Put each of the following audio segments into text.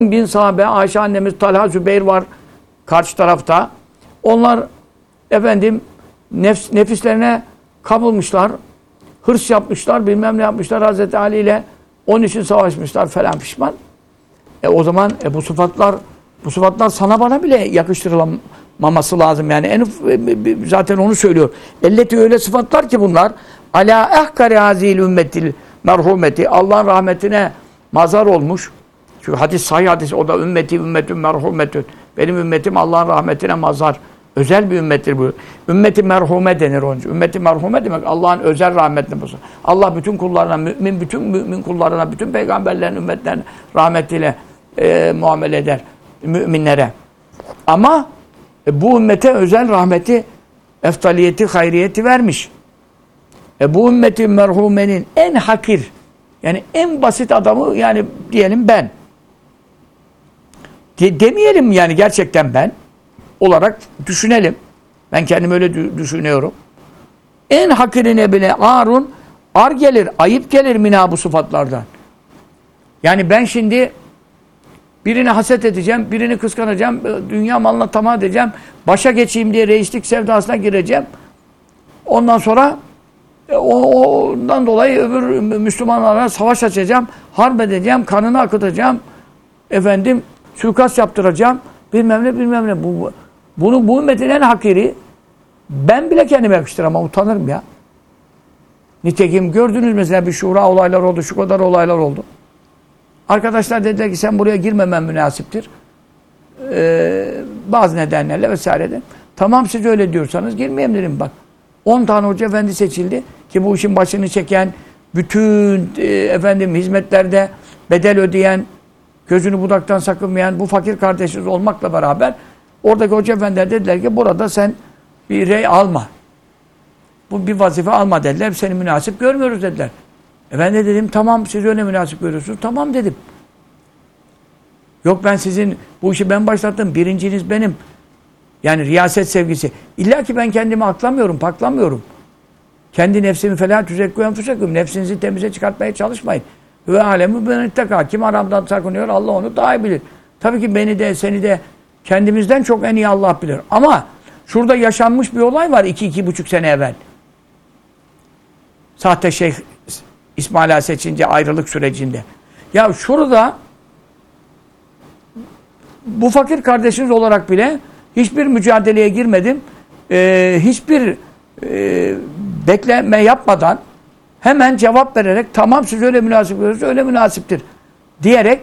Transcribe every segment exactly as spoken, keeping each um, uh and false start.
bin sahabe, Ayşe annemiz, Talha, Zübeyir var karşı tarafta. Onlar efendim nefs, nefislerine kapılmışlar, hırs yapmışlar, bilmem ne yapmışlar Hazreti Ali ile onun için savaşmışlar falan pişman. E o zaman e, bu sıfatlar bu sıfatlar sana bana bile yakıştırılmaması lazım yani. En zaten onu söylüyor. Elleti öyle sıfatlar ki bunlar ala ehkari hazil ümmetil merhumeti, Allah'ın rahmetine mazar olmuş. Çünkü hadis sahih hadis, o da ümmeti ümmetün merhumetün. Benim ümmetim Allah'ın rahmetine mazar. Özel bir ümmettir bu. Ümmeti merhume denir onun için. Ümmeti merhume demek Allah'ın özel rahmetine mazar. Allah bütün kullarına, mümin bütün mümin kullarına, bütün peygamberlerin ümmetlerine rahmetiyle e, muamele eder. Müminlere. Ama e, bu ümmete özel rahmeti, eftaliyeti, hayriyeti vermiş. E, bu ümmeti merhumenin en hakir, yani en basit adamı yani diyelim ben. De, demeyelim yani gerçekten ben olarak düşünelim. Ben kendimi öyle düşünüyorum. En hakirine bile arun, ar gelir, ayıp gelir mina bu sıfatlardan. Yani ben şimdi birini haset edeceğim, birini kıskanacağım, dünya malına tamah edeceğim, başa geçeyim diye reislik sevdasına gireceğim. Ondan sonra ondan dolayı öbür Müslümanlara savaş açacağım, harp edeceğim, kanını akıtacağım, efendim suikast yaptıracağım, bilmem ne bilmem ne. Bu, bunu bu ümmetin en hakiri, ben bile kendime yakıştıramam, utanırım ya. Nitekim gördünüz mesela bir şura olaylar oldu, şu kadar olaylar oldu. Arkadaşlar dediler ki sen buraya girmemen münasiptir. Ee, bazı nedenlerle vesaireden. Tamam siz öyle diyorsanız girmeyeyim dedim bak. on tane hoca efendi seçildi ki bu işin başını çeken, bütün e, efendim hizmetlerde bedel ödeyen, gözünü budaktan sakınmayan bu fakir kardeşimiz olmakla beraber oradaki hoca efendiler dediler ki burada sen bir rey alma. Bu bir vazife alma dediler. Seni münasip görmüyoruz dediler. E ben de dedim tamam siz öyle münasip görüyorsunuz. Tamam dedim. Yok ben sizin bu işi ben başlattım. Birinciniz benim. Yani riyaset sevgisi. İlla ki ben kendimi aklamıyorum, paklamıyorum. Kendi nefsimi felâ tüzekkû enfusekûm. Nefsinizi temize çıkartmaya çalışmayın. Ve alemi ben ittekâ. Kim haramdan sakınıyor Allah onu daha iyi bilir. Tabii ki beni de seni de kendimizden çok en iyi Allah bilir. Ama şurada yaşanmış bir olay var iki iki buçuk sene evvel. Sahte Şeyh İsmail Ağa seçince ayrılık sürecinde. Ya şurada bu fakir kardeşiniz olarak bile hiçbir mücadeleye girmedim. Ee, hiçbir e, bekleme yapmadan hemen cevap vererek tamam siz öyle münasip görüyorsunuz, öyle münasiptir diyerek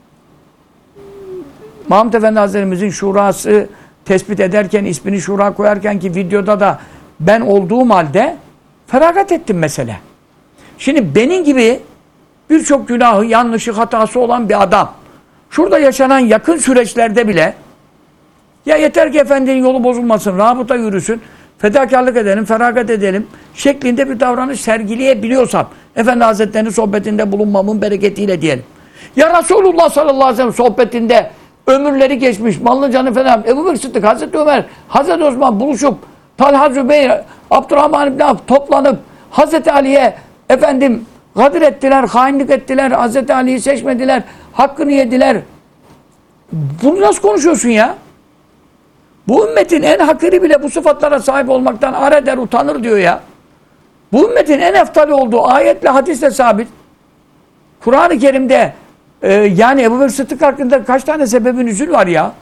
Mahmud Efendi Hazretlerimizin şurası tespit ederken, ismini şura koyarken ki videoda da ben olduğum halde feragat ettim mesele. Şimdi benim gibi birçok günahı, yanlışı, hatası olan bir adam şurada yaşanan yakın süreçlerde bile ya yeter ki efendinin yolu bozulmasın, rabıta yürüsün, fedakarlık edelim, feragat edelim şeklinde bir davranış sergileyebiliyorsam Efendi Hazretleri'nin sohbetinde bulunmamın bereketiyle diyelim. Ya Resulullah sallallahu aleyhi ve sellem sohbetinde ömürleri geçmiş, malını canı falan, Ebu Bekir Sıddık, Hazreti Ömer, Hazreti Osman buluşup, Talha Zübeyir, Abdurrahman İbni Avf toplanıp Hazreti Ali'ye efendim gadir ettiler, hainlik ettiler, Hazreti Ali'yi seçmediler, hakkını yediler. Bunu nasıl konuşuyorsun ya? Bu ümmetin en hakiri bile bu sıfatlara sahip olmaktan ar eder, utanır diyor ya. Bu ümmetin en eftali olduğu ayetle, hadisle sabit. Kur'an-ı Kerim'de e, yani Ebu Bekir Sıddık hakkında kaç tane sebebi nüzul var ya?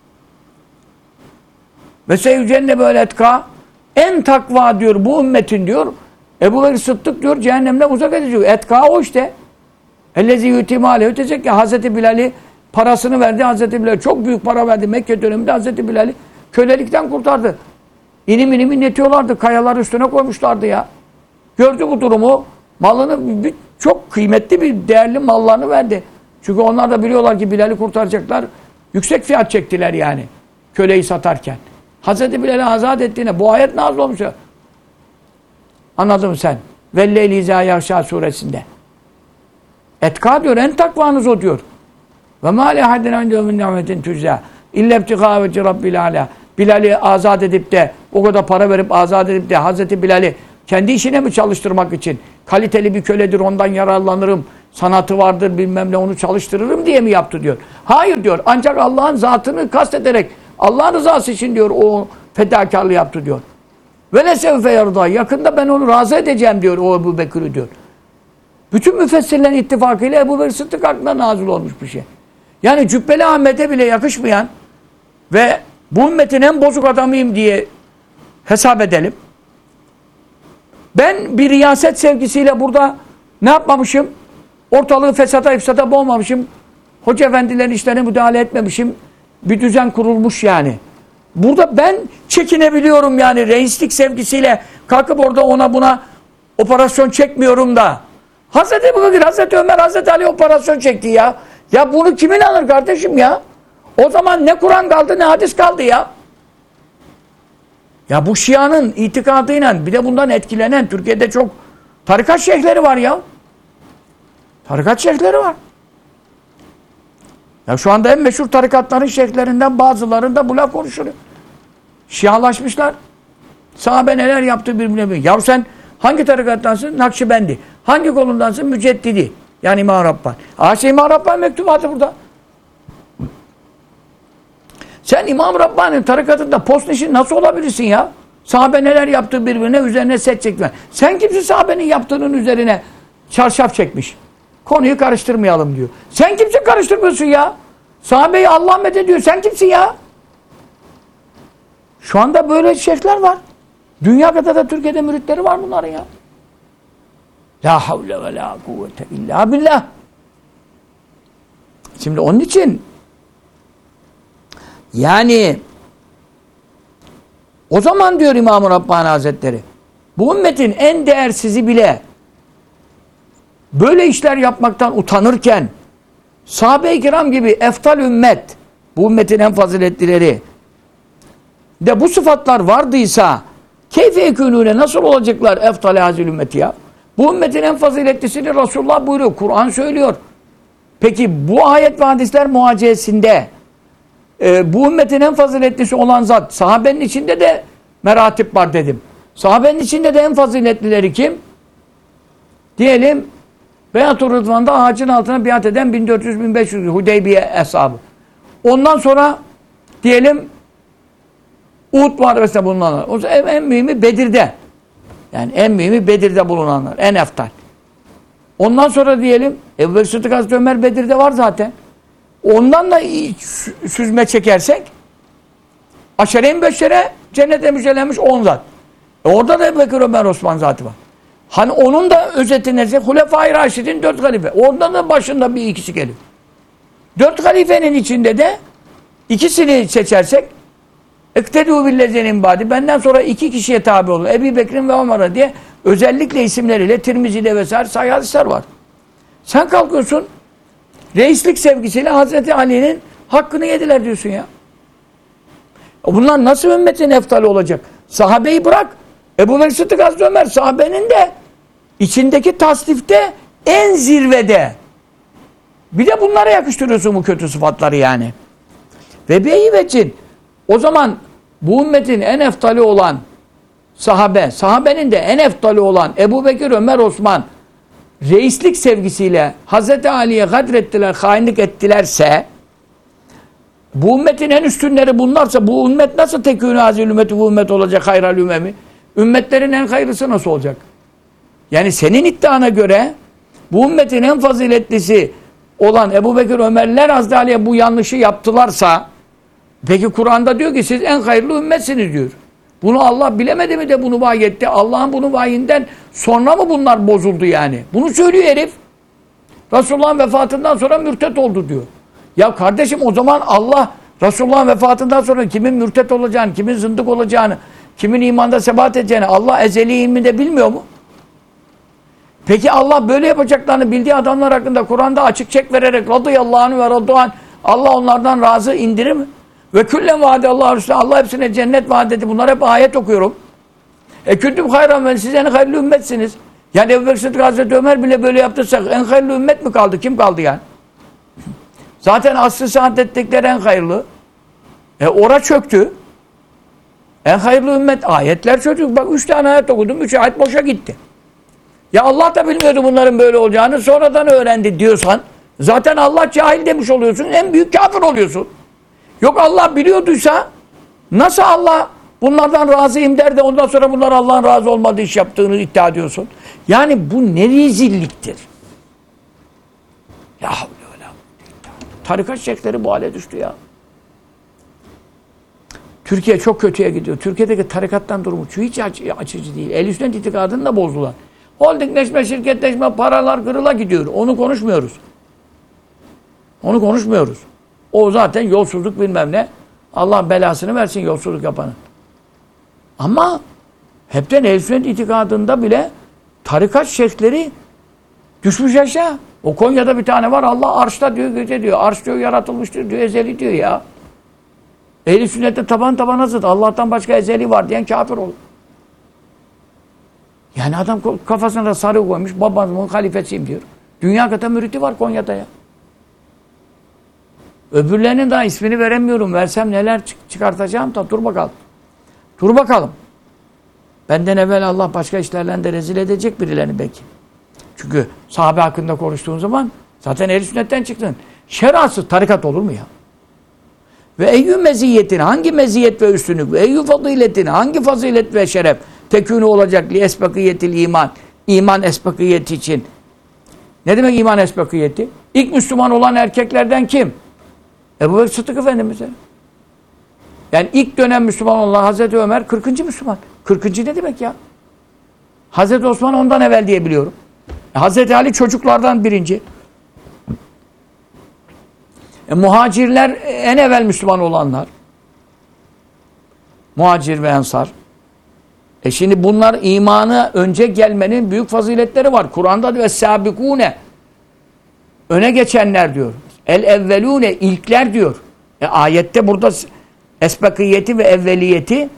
Ve seyyücenne böyle etka en takva diyor bu ümmetin diyor. Ebu Bekir Sıddık diyor cehennemden uzak edecek. Etka o işte. Ellezî yutimâ aleyhü tezekkâ. Hazreti Bilal'i parasını verdi. Hazreti Bilal çok büyük para verdi. Mekke döneminde Hazreti Bilal'i kölelikten kurtardı. İnim inim inletiyorlardı. Kayaları üstüne koymuşlardı ya. Gördü bu durumu. Malını bir, çok kıymetli bir değerli mallarını verdi. Çünkü onlar da biliyorlar ki Bilal'i kurtaracaklar. Yüksek fiyat çektiler yani. Köleyi satarken. Hazreti Bilal'i azat ettiğine bu ayet nazil olmuş ya. Anladın mı sen? Velleyli izâ yahşâ suresinde. Etka diyor, en takvanız o diyor. Ve mâ li ahadin indehû min ni'metin tujzâ illâ ibtigâ vecî rabbil alâ. Bilal'i azat edip de, o kadar para verip azat edip de Hazreti Bilal'i kendi işine mi çalıştırmak için? Kaliteli bir köledir, ondan yararlanırım, sanatı vardır bilmem ne, onu çalıştırırım diye mi yaptı diyor. Hayır diyor. Ancak Allah'ın zatını kastederek Allah'ın rızası için diyor o fedakarlığı yaptı diyor. Ve lesevfe yarda. Yakında ben onu razı edeceğim diyor o Ebu Bekir'i diyor. Bütün müfessirlerin ittifakıyla Ebu Bekir Sıddık hakkında nazil olmuş bir şey. Yani Cübbeli Ahmet'e bile yakışmayan ve bu ümmetin en bozuk adamıyım diye hesap edelim. Ben bir riyaset sevgisiyle burada ne yapmamışım? Ortalığı fesata ifsata boğmamışım. Hoca efendilerin işlerine müdahale etmemişim. Bir düzen kurulmuş yani. Burada ben çekinebiliyorum yani reislik sevgisiyle kalkıp orada ona buna operasyon çekmiyorum da. Hazreti Ebu Bekir, Hazreti Ömer, Hazreti Ali operasyon çekti ya. Ya bunu kimin alır kardeşim ya? O zaman ne Kur'an kaldı ne hadis kaldı ya. Ya bu Şia'nın itikadıyla bir de bundan etkilenen Türkiye'de çok tarikat şeyhleri var ya. Tarikat şeyhleri var. Ya şu anda en meşhur tarikatların şeyhlerinden bazılarında bu laf konuşuluyor. Şialaşmışlar. Sahabe neler yaptı birbirine biliyor. Ya sen hangi tarikattansın? Nakşibendi. Hangi kolundansın? Müceddidi. Yani İmam Rabbani. Ayşe İmam Rabbani mektubatı burada. Sen İmam Rabbani'nin tarikatında post işi nasıl olabilirsin ya? Sahabe neler yaptı birbirine üzerine set çekme. Sen kimsin sahabenin yaptığının üzerine çarşaf çekmiş. Konuyu karıştırmayalım diyor. Sen kimsin karıştırmıyorsun ya? Sahabeyi Allah methediyor. Sen kimsin ya? Şu anda böyle şeyhler var. Dünya kadar da Türkiye'de müritleri var bunların ya. La havle ve la kuvvete illa billah. Şimdi onun için yani o zaman diyor İmam-ı Rabbani Hazretleri bu ümmetin en değersizi bile böyle işler yapmaktan utanırken sahabe-i kiram gibi eftal ümmet bu ümmetin en faziletlileri de bu sıfatlar vardıysa keyfe ekûnûne nasıl olacaklar eftal-i hazil ümmeti ya? Bu ümmetin en faziletlisini Resulullah buyuruyor. Kur'an söylüyor. Peki bu ayet ve hadisler muhacesinde e, bu ümmetin en faziletlisi olan zat sahabenin içinde de meratip var dedim. Sahabenin içinde de en faziletlileri kim? Diyelim Beyat-ı Rıdvan'da ağacın altına biat eden bin dört yüz bin beş yüz Hudeybiye eshabı. Ondan sonra diyelim Uhud muharebesinde bulunanlar. O zaman en, en mühimi Bedir'de. Yani en mühimi Bedir'de bulunanlar. En eftal. Ondan sonra diyelim Ebu Bekir Sıddık Hazreti Ömer Bedir'de var zaten. Ondan da süzme çekersek Aşere-i Beşşere cennete müjdelenmiş on zat. E orada da Ebu Bekir Ömer Osman zatı var. Hani onun da özeti neyse Hulefai Raşid'in dört halife. Orada da başında bir ikisi geliyor. Dört halifenin içinde de ikisini seçersek İktedû billezinin badi. Benden sonra iki kişiye tabi olur. Ebu Bekir'in ve Ömer'e diye özellikle isimleriyle Tirmizi'de vesaire sahih hadisler var. Sen kalkıyorsun reislik sevgisiyle Hazreti Ali'nin hakkını yediler diyorsun ya. Bunlar nasıl ümmetin eftali olacak? Sahabeyi bırak. Ebu Bekir Sıddık Hazreti Ömer sahabenin de içindeki tasnifte en zirvede. Bir de bunlara yakıştırıyorsun bu kötü sıfatları yani. Ve beyveçin o zaman bu ümmetin en eftali olan sahabe, sahabenin de en eftali olan Ebu Bekir, Ömer, Osman reislik sevgisiyle Hazreti Ali'ye gadrettiler, hainlik ettilerse bu ümmetin en üstünleri bunlarsa bu ümmet nasıl tekûnû hazîl ümmeti bu ümmet olacak hayral ümemi? Ümmetlerin en hayırlısı nasıl olacak? Yani senin iddiana göre bu ümmetin en faziletlisi olan Ebu Bekir, Ömerler Hazreti Ali'ye bu yanlışı yaptılarsa peki Kur'an'da diyor ki siz en hayırlı ümmetsiniz diyor. Bunu Allah bilemedi mi de bunu vahyetti? Allah'ın bunu vahyinden sonra mı bunlar bozuldu yani? Bunu söylüyor herif. Resulullah'ın vefatından sonra mürtet oldu diyor. Ya kardeşim o zaman Allah Resulullah'ın vefatından sonra kimin mürtet olacağını, kimin zındık olacağını, kimin imanda sebat edeceğini Allah ezeli ilminde bilmiyor mu? Peki Allah böyle yapacaklarını bildiği adamlar hakkında Kur'an'da açık çek vererek radıyallahu anh ve radduan Allah onlardan razı indirir mi? Ve küllen vaadallahu üstüne Allah hepsine cennet vaat etti. Bunlar hep ayet okuyorum. E küntüm hayran ve siz en hayırlı ümmetsiniz. Yani Ebu Bekir Sıddık Hazreti Ömer bile böyle yaptıysak en hayırlı ümmet mi kaldı? Kim kaldı yani? Zaten asr-ı saadetlikleri en hayırlı. E ora çöktü. En hayırlı ümmet ayetler çöktü. Bak üç tane ayet okudum. Üç ayet boşa gitti. Ya Allah da bilmiyordu bunların böyle olacağını. Sonradan öğrendi diyorsan Zaten Allah cahil demiş oluyorsun. En büyük kafir oluyorsun. Yok Allah biliyorduysa nasıl Allah bunlardan razıyım der de ondan sonra bunlar Allah'ın razı olmadığı iş yaptığını iddia ediyorsun. Yani bu ne rezilliktir. Ya öyle. Tarikat şeyhleri bu hale düştü ya. Türkiye çok kötüye gidiyor. Türkiye'deki tarikattan durumu hiç açıcı değil. Ehl-i Sünnet itikadını da bozdular. Holdingleşme, şirketleşme, paralar kırıla gidiyor. Onu konuşmuyoruz. Onu konuşmuyoruz. O zaten yolsuzluk bilmem ne. Allah belasını versin yolsuzluk yapanı. Ama hepten Ehl-i Sünnet itikadında bile tarikat şeyhleri düşmüş aşağı. O Konya'da bir tane var. Allah arşta diyor, gece diyor. Arş diyor yaratılmıştır diyor, ezeli diyor ya. Ehl-i Sünnet'te taban tabana zıt. Allah'tan başka ezeli var diyen kafir olur. Yani adam kafasına da sarı koymuş. Babamın halifesiyim diyor. Dünya kadar müridi var Konya'da ya. Öbürlerinin daha ismini veremiyorum. Versem neler çıkartacağım da dur bakalım. Dur bakalım. Benden evvel Allah başka işlerle de rezil edecek birilerini belki. Çünkü sahabe hakkında konuştuğun zaman zaten Ehl-i Sünnet'ten çıktın. Şerasız tarikat olur mu ya? Ve eyyü meziyetin, hangi meziyet ve üstünlük, ve eyyü faziletin, hangi fazilet ve şeref tekûnü olacak li esbakiyetil iman, iman esbakiyeti için. Ne demek iman esbakiyeti? İlk Müslüman olan erkeklerden kim? Ebu Bekir Sıddık Efendimiz. Yani ilk dönem Müslüman olan Hazreti Ömer kırkıncı Müslüman. kırkıncı ne demek ya? Hazreti Osman ondan evvel diye biliyorum. Hazreti Ali çocuklardan birinci. E, muhacirler en evvel Müslüman olanlar. Muhacir ve ensar. E şimdi bunlar imanı önce gelmenin büyük faziletleri var. Kur'an'da ve sabikune öne geçenler diyor. El evvelune ilkler diyor. E, ayette burada esbakiyeti ve evveliyeti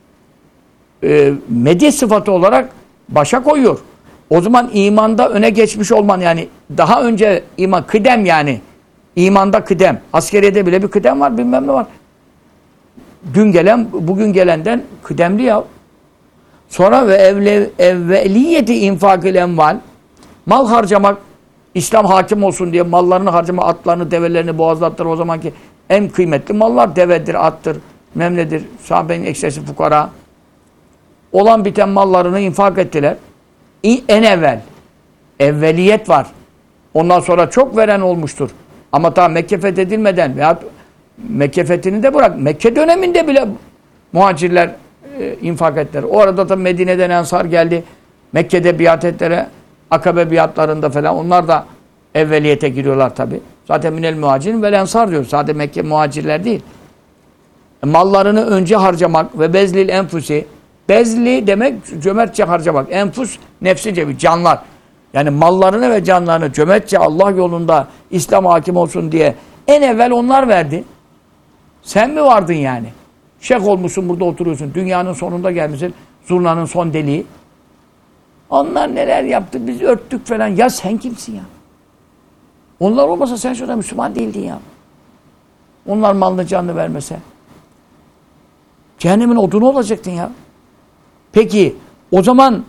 e, medya sıfatı olarak başa koyuyor. O zaman imanda öne geçmiş olman yani daha önce iman kıdem yani imanda kıdem. Askeriyede bile bir kıdem var bilmem ne var. Dün gelen bugün gelenden kıdemli ya. Sonra ve evle, evveliyeti infakil enval mal harcamak İslam hakim olsun diye mallarını harcama atlarını develerini boğazlattılar o zamanki en kıymetli mallar devedir attır memledir sahabenin ekserisi fukara olan biten mallarını infak ettiler. En evvel evveliyet var. Ondan sonra çok veren olmuştur. Ama ta Mekke fethedilmeden veya Mekke fethini de bırak. Mekke döneminde bile muhacirler e, infak ettiler. O arada da Medine'den ensar geldi. Mekke'de biat ettiler. Akabe biatlarında falan. Onlar da evveliyete giriyorlar tabi. Zaten minel muhacirin vel ensar diyor. Sadece Mekke muhacirler değil. E, mallarını önce harcamak ve bezlil enfusi. Bezli demek cömertçe harcamak. Enfus nefsince bir canlar. Yani mallarını ve canlarını cömertçe Allah yolunda İslam hakim olsun diye en evvel onlar verdi. Sen mi vardın yani? Şeyh olmuşsun burada oturuyorsun. Dünyanın sonunda gelmişsin. Zurnanın son deliği. Onlar neler yaptı? Biz örttük falan. Ya sen kimsin ya? Onlar olmasa sen şurada Müslüman değildin ya. Onlar malını canını vermese. Cehennemin odunu olacaktın ya. Peki o zaman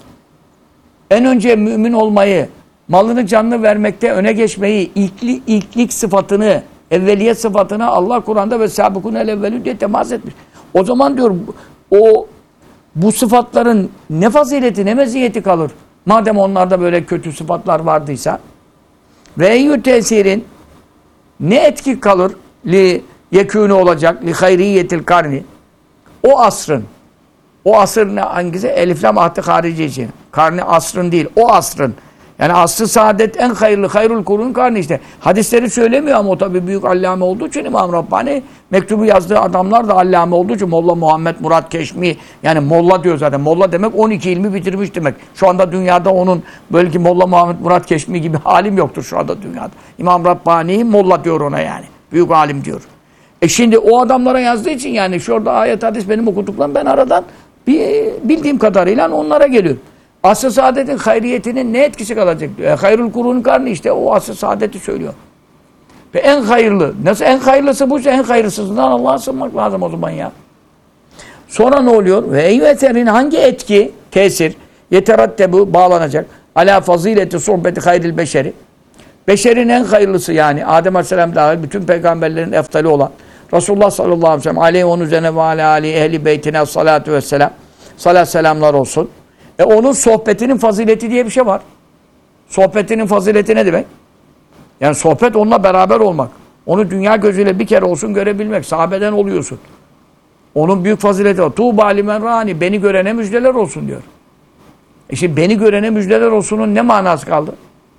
en önce mümin olmayı, malını canını vermekte öne geçmeyi, ilkli, ilklik sıfatını, evveliyet sıfatını Allah Kur'an'da ve sabıkunel evvelü diye temas etmiş. O zaman diyor o bu sıfatların ne fazileti ne meziyeti kalır? Madem onlarda böyle kötü sıfatlar vardıysa ve eyyü tesirin ne etki kalır li yekûne olacak li hayriyetil karni o asrın o asır ne hangisi? Eliflam ahdi harici için. Karni asrın değil. O asrın. Yani asr-ı saadet en hayırlı. Hayrul kurun karni işte. Hadisleri söylemiyor ama o tabi büyük allame olduğu için İmam Rabbani mektubu yazdığı adamlar da allame olduğu için Molla Muhammed Murat Keşmi yani Molla diyor zaten. Molla demek on iki ilmi bitirmiş demek. Şu anda dünyada onun böyle ki Molla Muhammed Murat Keşmi gibi halim yoktur şu anda dünyada. İmam Rabbani Molla diyor ona yani. Büyük alim diyor. E şimdi o adamlara yazdığı için yani şurada ayet hadis benim okuduklarım ben aradan bir bildiğim kadarıyla onlara geliyor. Asr-ı saadetin hayriyetinin ne etkisi kalacak diyor. E, hayrul kurun karni işte o asr-ı saadeti söylüyor. Ve en hayırlı. Nasıl en hayırlısı buysa en hayırlısından Allah'a sığınmak lazım o zaman ya. Sonra ne oluyor? Ve eyveterin hangi etki, tesir, yeterattebu bağlanacak. Ala fazileti sohbeti hayril beşeri. beşerin en hayırlısı yani Adem Aleyhisselam dahil bütün peygamberlerin eftali olan Resulullah sallallahu aleyhi ve sellem aleyhi onun üzerine ve aleyhi aleyhi ehli beytine salatu vesselam salat selamlar olsun. E onun sohbetinin fazileti diye bir şey var. Sohbetinin fazileti ne demek? Yani sohbet onunla beraber olmak. Onu dünya gözüyle bir kere olsun görebilmek. Sahabeden oluyorsun. Onun büyük fazileti var. Tuğba limen rani. Beni görene müjdeler olsun diyor. E şimdi beni görene müjdeler olsunun ne manası kaldı?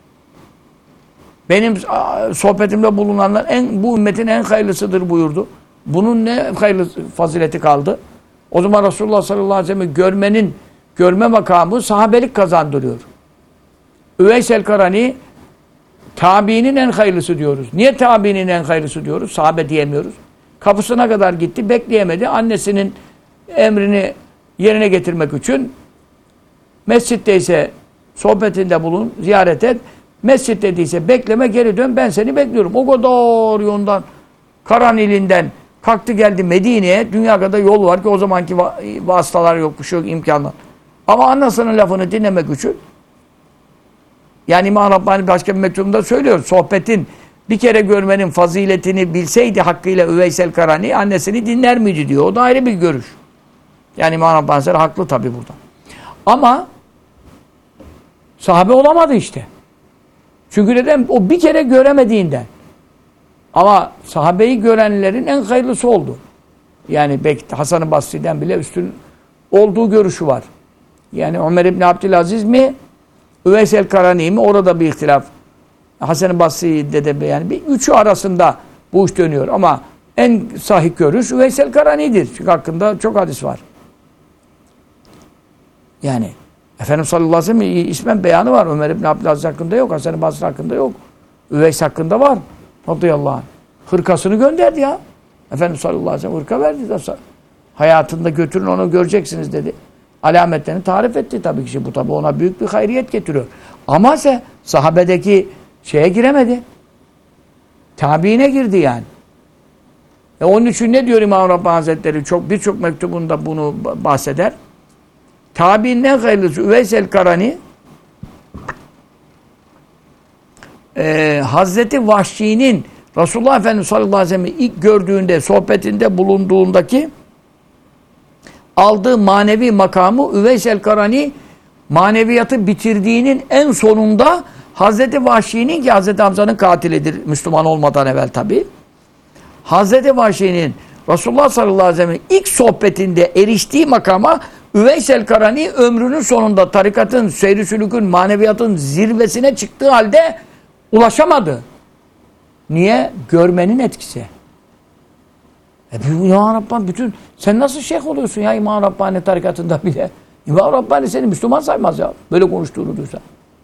Benim sohbetimde bulunanlar en, bu ümmetin en hayırlısıdır buyurdu. Bunun ne hayırlı fazileti kaldı? O zaman Resulullah sallallahu aleyhi ve sellem'i görmenin, görme makamı sahabelik kazandırıyor. Üveys el-Karani tabiinin en hayırlısı diyoruz. Niye tabiinin en hayırlısı diyoruz? Sahabe diyemiyoruz. Kapısına kadar gitti, bekleyemedi. Annesinin emrini yerine getirmek için mescitte ise sohbetinde bulun, ziyaret et. Mescitte değilse bekleme, geri dön, ben seni bekliyorum. O kadar yoldan, Karanilinden kalktı geldi Medine'ye. Dünya kadar yol var ki o zamanki vasıtalar yok, bir şey yok, imkanlar. Ama annesinin lafını dinlemek için yani İmam Rabbani başka bir mektubunda söylüyor. Sohbetin bir kere görmenin faziletini bilseydi hakkıyla Üveys el-Karani annesini dinler miydi diyor. O da ayrı bir görüş. Yani İmam Rabbani haklı tabii burada. Ama sahabe olamadı işte. Çünkü neden? O bir kere göremediğinden. Ama sahabeyi görenlerin en hayırlısı oldu. Yani belki Hasan-ı Basri'den bile üstün olduğu görüşü var. Yani Ömer İbni Abdülaziz mi? Üveys el-Karani mi? Orada bir ihtilaf. Hasan-ı Basri'de de yani bir üçü arasında bu iş dönüyor. Ama en sahih görüş Üveys el-Karani'dir. Çünkü hakkında çok hadis var. Yani Efendimiz sallallahu aleyhi ve sellem ismen beyanı var. Ömer İbni Abdülaziz hakkında yok. Hasan-ı Basri hakkında yok. Üveys hakkında var. Radıyallahu anh. Hırkasını gönderdi ya. Efendimiz sallallahu aleyhi ve sellem hırka verdi. Hayatında götürün onu göreceksiniz dedi. Alametlerini tarif etti tabii ki. Bu tabii ona büyük bir hayriyet getiriyor. Ama ise sahabedeki şeye giremedi. Tabiine girdi yani. E onun için ne diyor İmam Rabbani Hazretleri? Çok birçok mektubunda bunu bahseder. Tabiinin en hayırlısı Üveys el-Karani e, Hazreti Vahşi'nin Resulullah Efendimiz sallallahu aleyhi ve sellem'i ilk gördüğünde, sohbetinde bulunduğundaki aldığı manevi makamı Üveys el-Karani maneviyatı bitirdiğinin en sonunda Hazreti Vahşi'nin ki Hazreti Hamza'nın katilidir Müslüman olmadan evvel tabi. Hazreti Vahşi'nin Resulullah sallallahu aleyhi ve sellem'in ilk sohbetinde eriştiği makama Üveys el-Karani ömrünün sonunda tarikatın, seyri sülükün, maneviyatın zirvesine çıktığı halde ulaşamadı. Niye? Görmenin etkisi. E İmam Rabbani bütün, sen nasıl şeyh oluyorsun ya İmam Rabbani tarikatında bile? İmam Rabbani seni Müslüman saymaz ya. Böyle konuştuğunu duysa.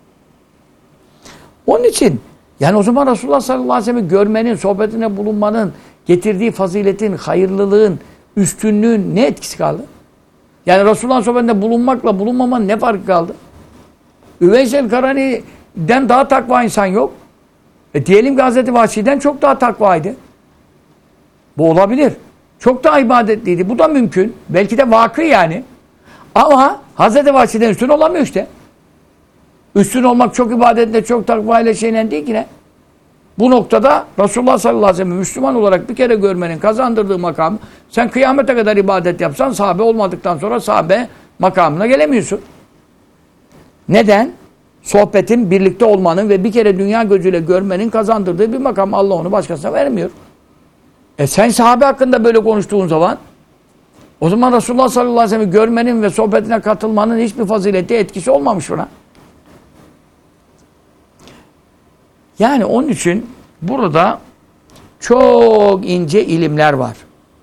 Onun için yani o zaman Resulullah sallallahu aleyhi ve sellem'i görmenin, sohbetine bulunmanın getirdiği faziletin, hayırlılığın, üstünlüğün ne etkisi kaldı? Yani Resulullah'ın sohbetinde bulunmakla bulunmamanın ne farkı kaldı? Üveys el-Karani'den daha takva insan yok. E diyelim ki Hazreti Vahşi'den çok daha takvaydı. Bu olabilir. Çok daha ibadetliydi. Bu da mümkün. Belki de vakı yani. Ama Hazreti Vahşi'den üstün olamıyor işte. Üstün olmak çok ibadetle, çok takvayla şeyle değil ki ne? Bu noktada Resulullah sallallahu aleyhi ve sellem Müslüman olarak bir kere görmenin kazandırdığı makam, sen kıyamete kadar ibadet yapsan sahabe olmadıktan sonra sahabe makamına gelemiyorsun. Neden? Sohbetin, birlikte olmanın ve bir kere dünya gözüyle görmenin kazandırdığı bir makam. Allah onu başkasına vermiyor. E sen sahabe hakkında böyle konuştuğun zaman o zaman Resulullah sallallahu aleyhi ve sellem'i görmenin ve sohbetine katılmanın hiçbir fazileti, etkisi olmamış buna. Yani onun için burada çok ince ilimler var.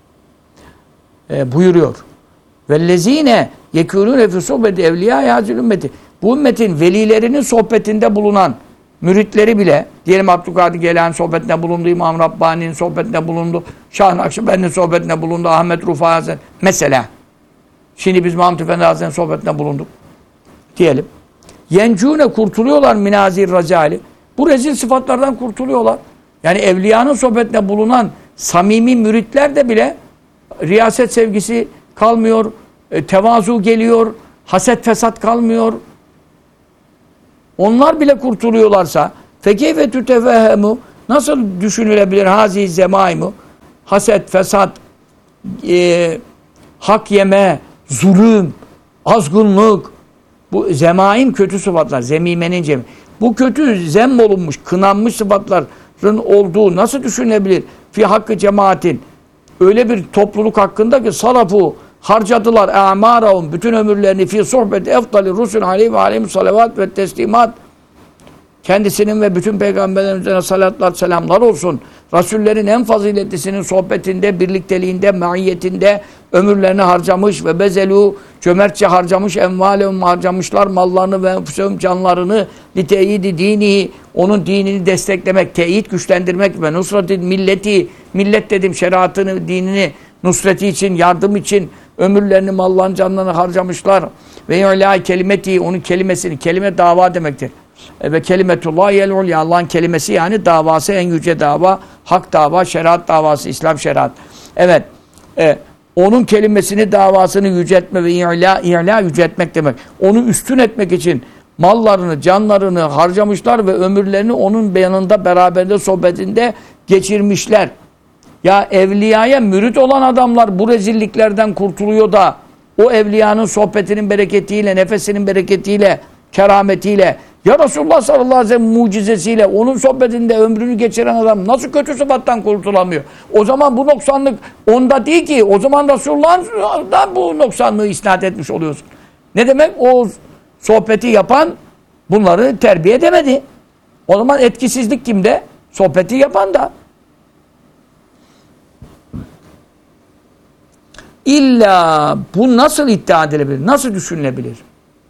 E, buyuruyor. Vellezine yekûnûne fî sohbeti evliyâ hâzil ümmeti. Bu ümmetin velilerinin sohbetinde bulunan müritleri bile, diyelim Abdülkadir Geylani sohbetinde bulundu, İmam Rabbani'nin sohbetinde bulundu, Şah-ı Nakşibendi'nin sohbetinde bulundu, Ahmet Rufai Hazretleri. Mesela, şimdi biz Mahmud Efendi Hazretleri'nin sohbetinde bulunduk. Diyelim. Yencûne kurtuluyorlar minâzir racali. Bu rezil sıfatlardan kurtuluyorlar. Yani evliyanın sohbetinde bulunan samimi müritler de bile riyaset sevgisi kalmıyor, e, tevazu geliyor, haset fesat kalmıyor. Onlar bile kurtuluyorlarsa Fekeyfe tütefehemu, nasıl düşünülebilir hazi zemaimu? Haset, fesat, e, hak yeme, zulüm, azgınlık, bu zemaim kötü sıfatlar, zemimenin cemi. Bu kötü zem olunmuş, kınanmış sıfatların olduğu nasıl düşünebilir? Fi hakkı cemaatin. Öyle bir topluluk hakkında ki salafu harcadılar a'marahum, bütün ömürlerini fi sohbeti efdali rusul aleyhi ve aleyhim salavat ve teslimat. Kendisinin ve bütün peygamberlerin üzerine salatlar, selamlar olsun. Rasullerin en faziletlisinin sohbetinde, birlikteliğinde, maiyetinde ömürlerini harcamış ve bezelu cömertçe harcamış, envalehum harcamışlar mallarını ve enfusehum canlarını li teyidi dini, onun dinini desteklemek, teyit güçlendirmek ve nusratin milleti, millet dedim şeriatını, dinini nusreti için, yardım için ömürlerini, mallarını, canlarını harcamışlar. Ve ilâ kelimeti, onun kelimesini, kelime dava demektir. E ve kelimetullah yel'ul, Allah'ın kelimesi yani davası en yüce dava, hak dava, şeriat davası, İslam şeriat. Evet. E, onun kelimesini, davasını yüceltme ve i'la, i'la yüceltmek demek. Onu üstün etmek için mallarını, canlarını harcamışlar ve ömürlerini onun yanında, beraberinde, sohbetinde geçirmişler. Ya evliyaya mürit olan adamlar bu rezilliklerden kurtuluyor da o evliyanın sohbetinin bereketiyle, nefesinin bereketiyle, kerametiyle, ya Resulullah sallallahu aleyhi ve sellem mucizesiyle onun sohbetinde ömrünü geçiren adam nasıl kötü sıfattan kurtulamıyor? O zaman bu noksanlık onda değil ki. O zaman Resulullah'ın da bu noksanlığı isnat etmiş oluyorsun. Ne demek? O sohbeti yapan bunları terbiye edemedi. O zaman etkisizlik kimde? Sohbeti yapan da. İlla bu nasıl iddia edilebilir? Nasıl düşünülebilir?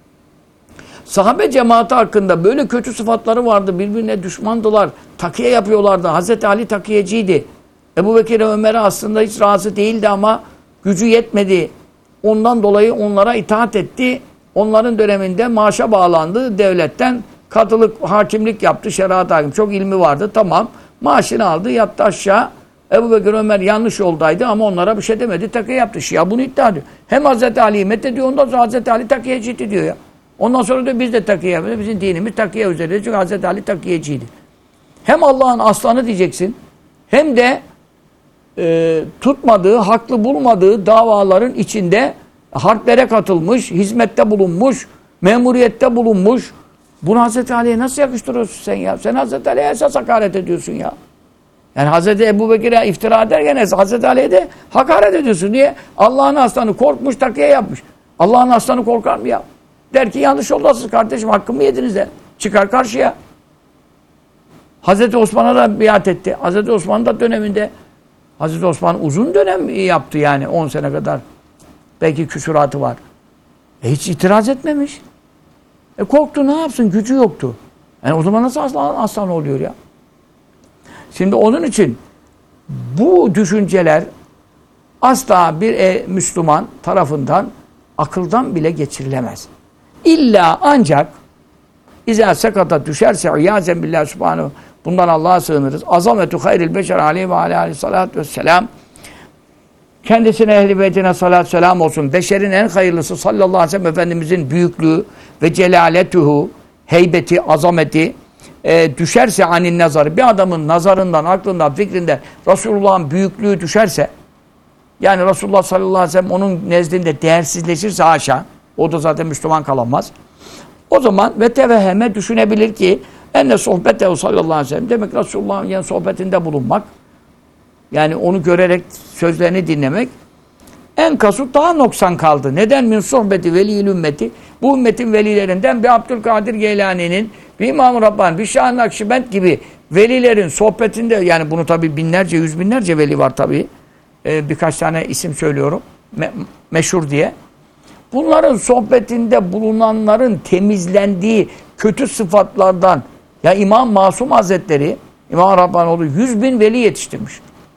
Sahabe cemaati hakkında böyle kötü sıfatları vardı. Birbirine düşmandılar. Takiye yapıyorlardı. Hazreti Ali takiyeciydi. Ebu Bekir ve Ömer'e aslında hiç razı değildi ama gücü yetmedi. Ondan dolayı onlara itaat etti. Onların döneminde maaşa bağlandı. Devletten katılık, hakimlik yaptı. Şeriat hakim. Çok ilmi vardı. Tamam. Maaşını aldı. Yattı aşağı. Ebu Bekir Ömer yanlış yoldaydı ama onlara bir şey demedi. Takiye yaptı. Şia bunu iddia ediyor. Hem Hazreti Ali'yi methediyor. Ondan sonra Hazreti Ali takiyeciydi diyor ya. Ondan sonra da biz de takiye yapıyoruz. Bizim dinimiz takiye üzerinde. Çünkü Hazreti Ali takiyeciydi. Hem Allah'ın aslanı diyeceksin, hem de e, tutmadığı, haklı bulmadığı davaların içinde harplere katılmış, hizmette bulunmuş, memuriyette bulunmuş. Bunu Hazreti Ali'ye nasıl yakıştırıyorsun sen ya? Sen Hazreti Ali'ye esas hakaret ediyorsun ya. Yani Hazreti Ebu Bekir'e iftira ederken Hazreti Ali'ye de hakaret ediyorsun. Niye? Allah'ın aslanı korkmuş, takiye yapmış. Allah'ın aslanı korkar mı ya? Der ki yanlış yoldasınız kardeşim, hakkımı yediniz de. Çıkar karşıya. Hazreti Osman'a da biat etti. Hazreti Osman da döneminde, Hazreti Osman uzun dönem yaptı yani on sene kadar. Belki küsuratı var. E hiç itiraz etmemiş. E korktu, ne yapsın? Gücü yoktu. Yani o zaman nasıl aslan, aslan oluyor ya? Şimdi onun için bu düşünceler asla bir e, Müslüman tarafından akıldan bile geçirilemez. İlla ancak İzâ sekata düşerse iyâzen billâhi subhânehu, bundan Allah'a sığınırız. Azametu hayril beşer aleyhi ve aleyhissalâtu vesselâm, kendisine, ehl-i beytine salat selam olsun. Beşerin en hayırlısı sallallahu aleyhi ve sellem Efendimizin büyüklüğü ve celaletuhu, heybeti, azameti e, düşerse anin nazarı, bir adamın nazarından, aklından, fikrinde Resulullah'ın büyüklüğü düşerse, yani Resulullah sallallahu aleyhi ve sellem onun nezdinde değersizleşirse haşa, o da zaten Müslüman kalamaz. O zaman ve teveheme düşünebilir ki enne sohbete sallallahu aleyhi ve sellem, demek Resulullah'ın yani sohbetinde bulunmak, yani onu görerek sözlerini dinlemek en kasut daha noksan kaldı. Neden? Min sohbeti veliyil ümmeti, bu ümmetin velilerinden bir Abdülkadir Geylani'nin, bir İmam-ı Rabbani, bir Şah-ı Nakşibend gibi velilerin sohbetinde, yani bunu tabi binlerce, yüz binlerce veli var tabi. Ee, birkaç tane isim söylüyorum. Me meşhur diye. Bunların sohbetinde bulunanların temizlendiği kötü sıfatlardan, ya İmam Masum Hazretleri, İmam Rabbanoğlu yüz bin veli yetiştirmiş.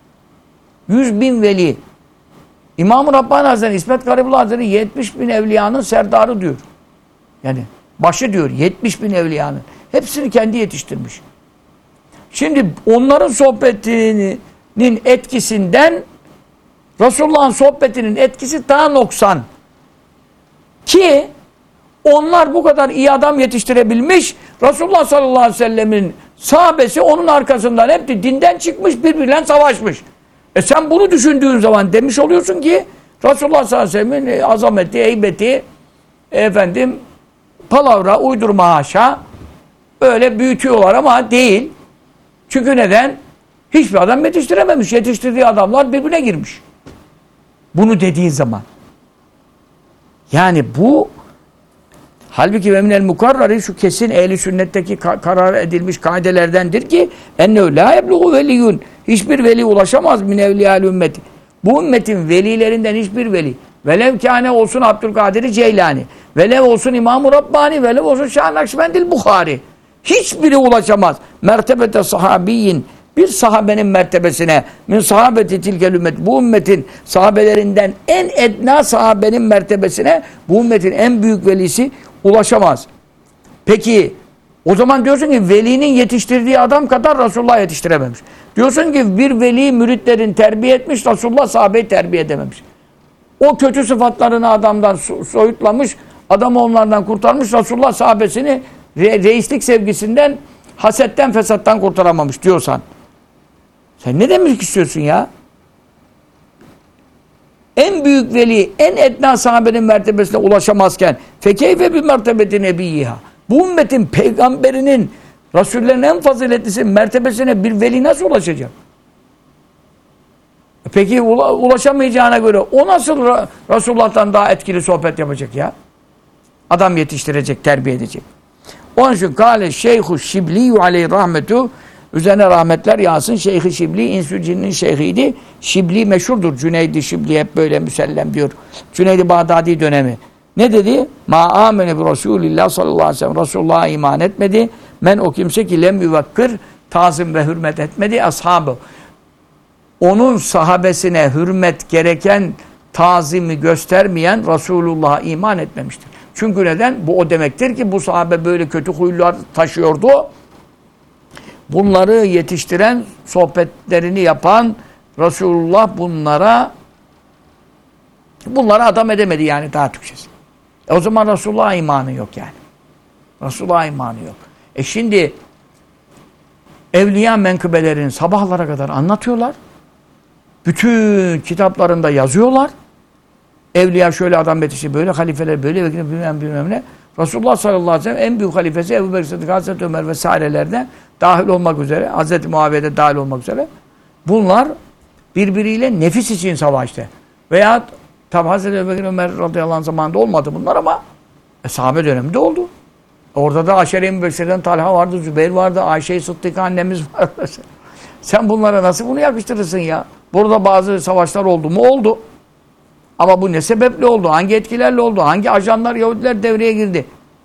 Yüz bin veli. İmam-ı Rabbani Hazretleri, İsmet Garibullah Hazretleri yetmiş bin evliyanın serdarı diyor. Yani başı diyor, yetmiş bin evliyanın. Hepsini kendi yetiştirmiş. Şimdi onların sohbetinin etkisinden Resulullah'ın sohbetinin etkisi daha noksan. Ki onlar bu kadar iyi adam yetiştirebilmiş, Resulullah sallallahu aleyhi ve sellemin Sahabesi onun arkasından hep de dinden çıkmış, birbiriyle savaşmış. E sen bunu düşündüğün zaman demiş oluyorsun ki Resulullah sallallahu aleyhi ve sellem'in azameti, heybeti, efendim palavra, uydurma haşa öyle büyütüyorlar ama değil. Çünkü neden? Hiçbir adam yetiştirememiş. Yetiştirdiği adamlar birbirine girmiş. Bunu dediğin zaman. Yani bu halbuki ve minel mukarrari şu kesin ehli sünnetteki ka karar edilmiş kaidelerdendir ki ennehu la yebluğu veliyun. Hiçbir veli ulaşamaz min evliyâl ümmeti. Bu ümmetin velilerinden hiçbir veli. Velev kâne olsun Abdülkadir Ceylani. Velev olsun İmam-ı Rabbani. Velev olsun Şah-ı Nakşibendil Bukhari. Hiçbiri ulaşamaz. Mertebete sahabiyin. Bir sahabenin mertebesine. Min sahabeti tilkel ümmet. Bu ümmetin sahabelerinden en edna sahabenin mertebesine bu ümmetin en büyük velisi ulaşamaz. Peki o zaman diyorsun ki velinin yetiştirdiği adam kadar Resulullah yetiştirememiş. Diyorsun ki bir veli müritlerin terbiye etmiş, Resulullah sahabeyi terbiye edememiş. O kötü sıfatlarını adamdan soyutlamış, adamı onlardan kurtarmış, Resulullah sahabesini re reislik sevgisinden, hasetten, fesattan kurtaramamış diyorsan. Sen ne demek istiyorsun ya? En büyük veli, en edna sahabenin mertebesine ulaşamazken fekeyfe bir mertebeti nebiyyiha. Bu ümmetin peygamberinin, Resullerin en faziletlisi mertebesine bir veli nasıl ulaşacak? Peki ulaşamayacağına göre o nasıl Resulullah'tan daha etkili sohbet yapacak ya? Adam yetiştirecek, terbiye edecek. Onun için kâle şeyhu şibliyyü aleyhi rahmetu, üzerine rahmetler yağsın. Şeyh-i Şibli, İnsü Cin'in şeyhiydi. Şibli meşhurdur. Cüneyd-i Şibli hep böyle müsellem diyor. Cüneyd-i Bağdadi dönemi. Ne dedi? Ma amene bi Resulillah sallallahu aleyhi ve sellem. Resulullah'a iman etmedi. Men o kimse ki lem yüvekkir, tazim ve hürmet etmedi. Ashabı. Onun sahabesine hürmet gereken tazimi göstermeyen Resulullah'a iman etmemiştir. Çünkü neden? Bu o demektir ki bu sahabe böyle kötü huylar taşıyordu. Bunları yetiştiren, sohbetlerini yapan Resulullah bunlara bunlara adam edemedi yani daha Türkçesi. E o zaman Resulullah'a imanı yok yani. Resulullah'a imanı yok. E şimdi evliya menkıbelerini sabahlara kadar anlatıyorlar. Bütün kitaplarında yazıyorlar. Evliya şöyle adam yetişti, böyle halifeler, böyle bilmem bilmem ne. Resulullah sallallahu aleyhi ve sellem en büyük halifesi Ebu Bekir Sıddık, Hazreti Ömer vesairelerden dahil olmak üzere, Hazreti Muaviye'de dahil olmak üzere bunlar birbiriyle nefis için savaştı. Veya tabi Hazreti Ebu Bekir Ömer radıyallahu anh zamanında olmadı bunlar ama e, sahabe döneminde oldu. Orada da Aşere-i Mübeşşer'den Talha vardı, Zübeyir vardı, Ayşe-i Sıddık'a annemiz vardı. Sen bunlara nasıl bunu yakıştırırsın ya? Burada bazı savaşlar oldu mu? Oldu. Ama bu ne sebeple oldu? Hangi etkilerle oldu? Hangi ajanlar, Yahudiler devreye girdi?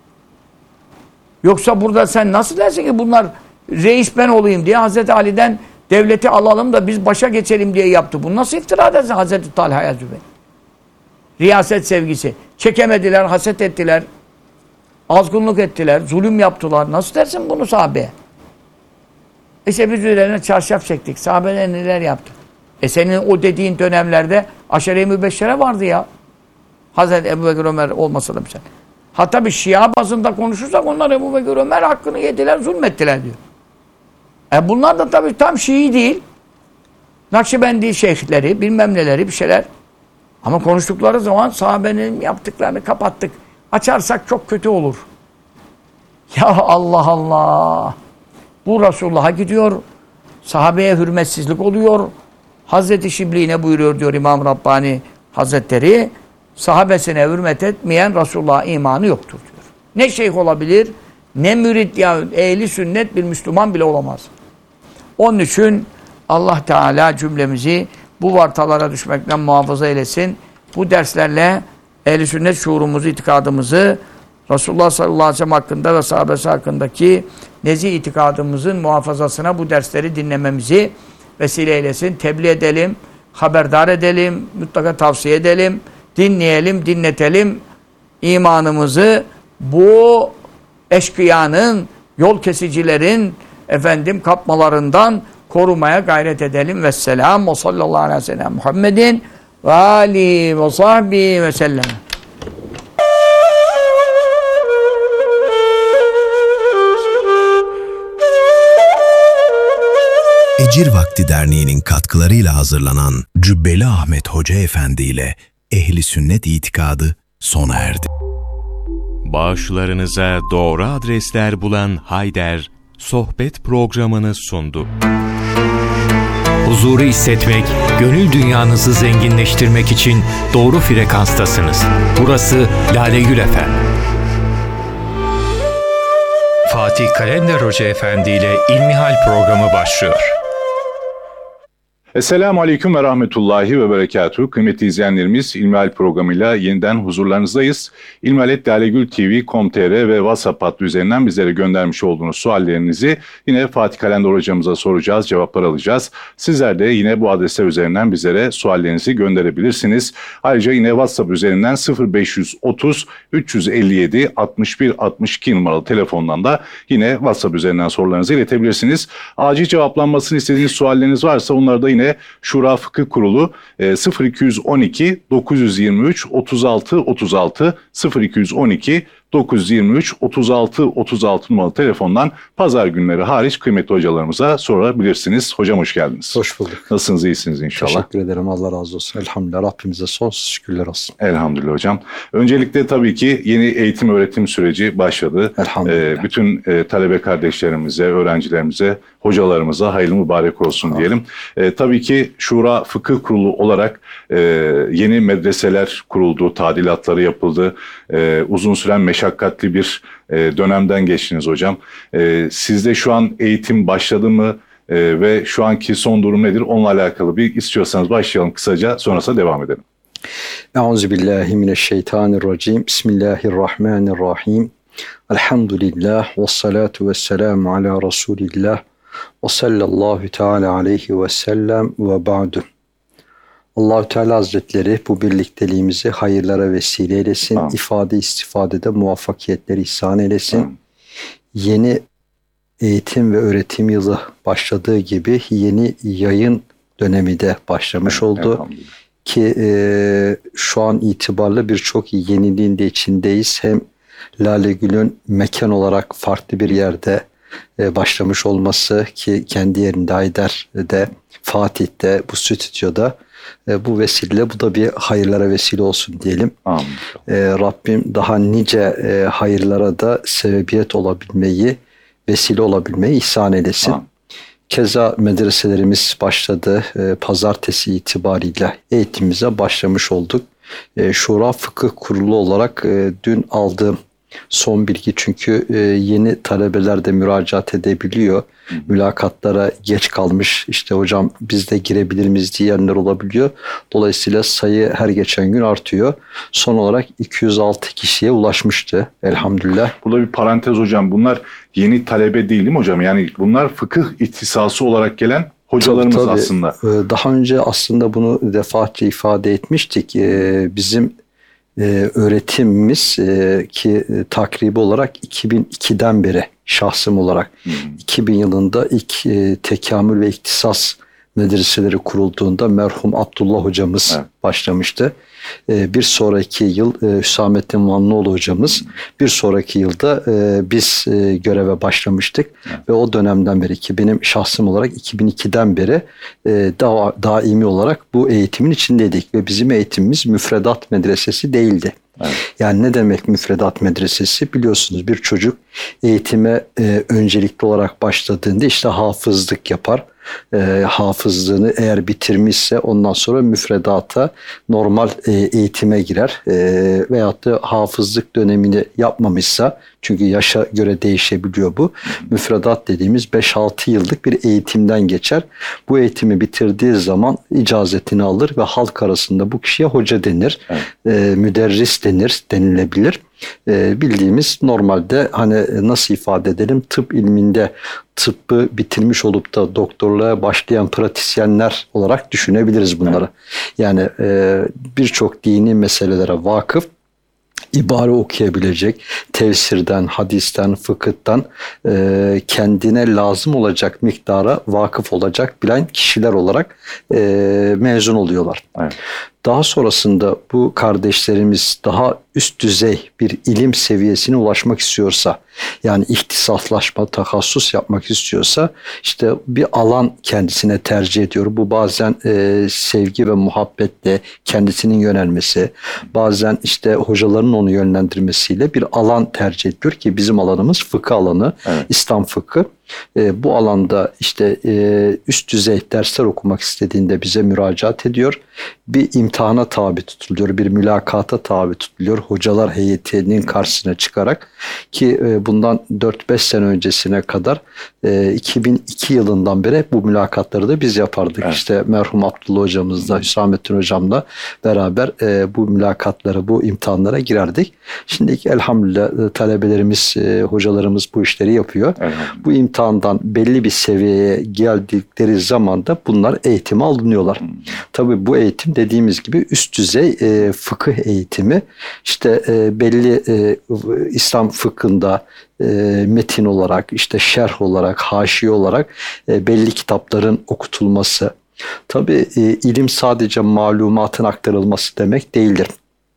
Yoksa burada sen nasıl dersin ki bunlar reis ben olayım diye Hazreti Ali'den devleti alalım da biz başa geçelim diye yaptı. Bunu nasıl iftira edersin Hazreti Talha'ya Zübeyir? Riyaset sevgisi. Çekemediler, haset ettiler. Azgınlık ettiler, zulüm yaptılar. Nasıl dersin bunu sahabeye? İşte biz üzerine çarşaf çektik. Sahabeler neler yaptı? E senin o dediğin dönemlerde Aşere-i Mübeşşere vardı ya. Hazreti Ebu Bekir Ömer olmasa da bir şey. Hatta bir Şia bazında konuşursak onlar Ebu Bekir Ömer hakkını yediler, zulmettiler diyor. E bunlar da tabii tam Şii değil. Nakşibendi şeyhleri, bilmem neleri bir şeyler. Ama konuştukları zaman sahabenin yaptıklarını kapattık. Açarsak çok kötü olur. Ya Allah Allah. Bu Resulullah'a gidiyor. Sahabeye hürmetsizlik oluyor. Hazreti Şibli ne buyuruyor diyor İmam Rabbani Hazretleri. Sahabesine hürmet etmeyen Resulullah'a imanı yoktur diyor. Ne şeyh olabilir, ne mürit ya ehli sünnet bir Müslüman bile olamaz. Onun için Allah Teala cümlemizi bu vartalara düşmekten muhafaza eylesin. Bu derslerle ehli sünnet şuurumuzu, itikadımızı Resulullah sallallahu aleyhi ve sellem hakkında ve sahabesi hakkındaki nezih itikadımızın muhafazasına bu dersleri dinlememizi vesile eylesin. Tebliğ edelim, haberdar edelim, mutlaka tavsiye edelim, dinleyelim, dinletelim. İmanımızı bu eşkıyanın, yol kesicilerin efendim kapmalarından korumaya gayret edelim. Vesselam ve sallallahu aleyhi ve sellem Muhammedin ve alihi ve sahbihi ve sellem. Ecir Vakti Derneği'nin katkılarıyla hazırlanan Cübbeli Ahmet Hoca Efendi ile Ehli Sünnet itikadı sona erdi. Bağışlarınıza doğru adresler bulan Hayder, sohbet programını sundu. Huzuru hissetmek, gönül dünyanızı zenginleştirmek için doğru frekanstasınız. Burası Lale Gül F M. Fatih Kalender Hoca Efendi ile İlmihal programı başlıyor. Esselamu Aleyküm ve Rahmetullahi ve Berekatuhu. Kıymetli izleyenlerimiz, İlmihal programıyla yeniden huzurlarınızdayız. ilmihal at lalegül tv nokta com nokta tr ve WhatsApp hattı üzerinden bizlere göndermiş olduğunuz suallerinizi yine Fatih Kalender hocamıza soracağız, cevaplar alacağız. Sizler de yine bu adresler üzerinden bizlere suallerinizi gönderebilirsiniz. Ayrıca yine WhatsApp üzerinden sıfır beş yüz otuz üç yüz elli yedi altmış bir altmış iki numaralı telefondan da yine WhatsApp üzerinden sorularınızı iletebilirsiniz. Acil cevaplanmasını istediğiniz sualleriniz varsa onları da yine Şura Fıkıh Kurulu sıfır iki yüz on iki dokuz yüz yirmi üç otuz altı otuz altı sıfır iki yüz on iki dokuz yüz yirmi üç otuz altı otuz altı numaralı telefondan pazar günleri hariç kıymetli hocalarımıza sorabilirsiniz. Hocam hoş geldiniz. Hoş bulduk. Nasılsınız, iyisiniz inşallah? Teşekkür ederim. Allah razı olsun. Elhamdülillah. Rabbimize sonsuz şükürler olsun. Elhamdülillah hocam. Öncelikle tabii ki yeni eğitim öğretim süreci başladı. Elhamdülillah. Ee, bütün e, talebe kardeşlerimize, öğrencilerimize, hocalarımıza hayırlı mübarek olsun Aha. diyelim. Ee, tabii ki Şura Fıkıh Kurulu olarak e, yeni medreseler kuruldu, tadilatları yapıldı. E, uzun süren meşakkatli bir e, dönemden geçtiniz hocam. E, sizde şu an eğitim başladı mı? Ee, ve şu anki son durum nedir? Onunla alakalı bir istiyorsanız başlayalım kısaca, sonrasında devam edelim. Euzubillahimineşşeytanirracim. Bismillahirrahmanirrahim. Elhamdülillah ve salatu ve selamu ala Resulillah ve sallallahu teala aleyhi ve sellem ve ba'du. Allah-u Teala Hazretleri bu birlikteliğimizi hayırlara vesile eylesin. Amin. İfade istifadede muvaffakiyetleri ihsan eylesin. Amin. Yeni eğitim ve öğretim yılı başladığı gibi yeni yayın dönemi de başlamış oldu. Ki e, şu an itibarlı birçok yeniliğin de içindeyiz. Hem Lale Gül'ün mekan olarak farklı bir yerde e, başlamış olması, ki kendi yerinde Hayder'de, Fatih'te, bu stüdyoda e, bu vesile, bu da bir hayırlara vesile olsun diyelim. Amin. E, Rabbim daha nice e, hayırlara da sebebiyet olabilmeyi, vesile olabilmeyi ihsan eylesin. Ha. Keza medreselerimiz başladı. E, pazartesi itibariyle eğitimimize başlamış olduk. E, Şura Fıkıh Kurulu olarak e, dün aldığım son bilgi, çünkü e, yeni talebeler de müracaat edebiliyor. Hı. Mülakatlara geç kalmış, işte hocam biz de girebilir miyiz diyenler olabiliyor. Dolayısıyla sayı her geçen gün artıyor. Son olarak iki yüz altı kişiye ulaşmıştı elhamdülillah. Burada bir parantez hocam, bunlar yeni talebe değil mi hocam? Yani bunlar fıkıh ihtisası olarak gelen hocalarımız tabii, tabii. aslında. Daha önce aslında bunu defaatçe ifade etmiştik. Bizim öğretimimiz ki takribi olarak iki bin ikiden beri şahsım olarak hmm. iki bin yılında ilk tekamül ve iktisas medreseleri kurulduğunda merhum Abdullah hocamız evet. başlamıştı. Bir sonraki yıl Hüsamettin Vanlıoğlu hocamız, bir sonraki yılda biz göreve başlamıştık. Evet. Ve o dönemden beri, ki benim şahsım olarak iki bin ikiden beri da, daimi olarak bu eğitimin içindeydik. Ve bizim eğitimimiz müfredat medresesi değildi. Evet. Yani ne demek müfredat medresesi? Biliyorsunuz bir çocuk eğitime öncelikli olarak başladığında işte hafızlık yapar. E, hafızlığını eğer bitirmişse ondan sonra müfredata, normal e, eğitime girer. E, veyahut da hafızlık dönemini yapmamışsa, çünkü yaşa göre değişebiliyor bu. Müfredat dediğimiz beş altı yıllık bir eğitimden geçer. Bu eğitimi bitirdiği zaman icazetini alır ve halk arasında bu kişiye hoca denir. Evet. E, müderris denir, denilebilir. E, bildiğimiz normalde hani nasıl ifade edelim, tıp ilminde tıbbı bitirmiş olup da doktorluğa başlayan pratisyenler olarak düşünebiliriz bunları. Evet. Yani e, birçok dini meselelere vakıf, ibare okuyabilecek, tefsirden, hadisten, fıkıhtan e, kendine lazım olacak miktara vakıf olacak bilen kişiler olarak e, mezun oluyorlar. Evet. Daha sonrasında bu kardeşlerimiz daha üst düzey bir ilim seviyesine ulaşmak istiyorsa, yani ihtisaslaşma, takassus yapmak istiyorsa işte bir alan kendisine tercih ediyor. Bu bazen e, sevgi ve muhabbetle kendisinin yönelmesi, bazen işte hocaların onu yönlendirmesiyle bir alan tercih ediyor ki bizim alanımız fıkıh alanı, evet. İslam fıkhı. E, bu alanda işte e, üst düzey dersler okumak istediğinde bize müracaat ediyor. Bir imtihana tabi tutuluyor, bir mülakata tabi tutuluyor. Hocalar heyetinin karşısına çıkarak ki e, bundan dört beş sene öncesine kadar e, iki bin iki yılından beri bu mülakatları da biz yapardık. Evet. İşte merhum Abdullah hocamızla, Hüsamettin hocamla beraber e, bu mülakatlara, bu imtihanlara girerdik. Şimdi elhamdülillah talebelerimiz, e, hocalarımız bu işleri yapıyor. Evet. Bu imtihandan belli bir seviyeye geldikleri zaman da bunlar eğitime alınıyorlar. Hmm. Tabii bu eğitim dediğimiz gibi üst düzey e, fıkıh eğitimi. İşte e, belli e, İslam fıkhında e, metin olarak, işte şerh olarak, haşiye olarak e, belli kitapların okutulması. Tabii e, ilim sadece malumatın aktarılması demek değildir.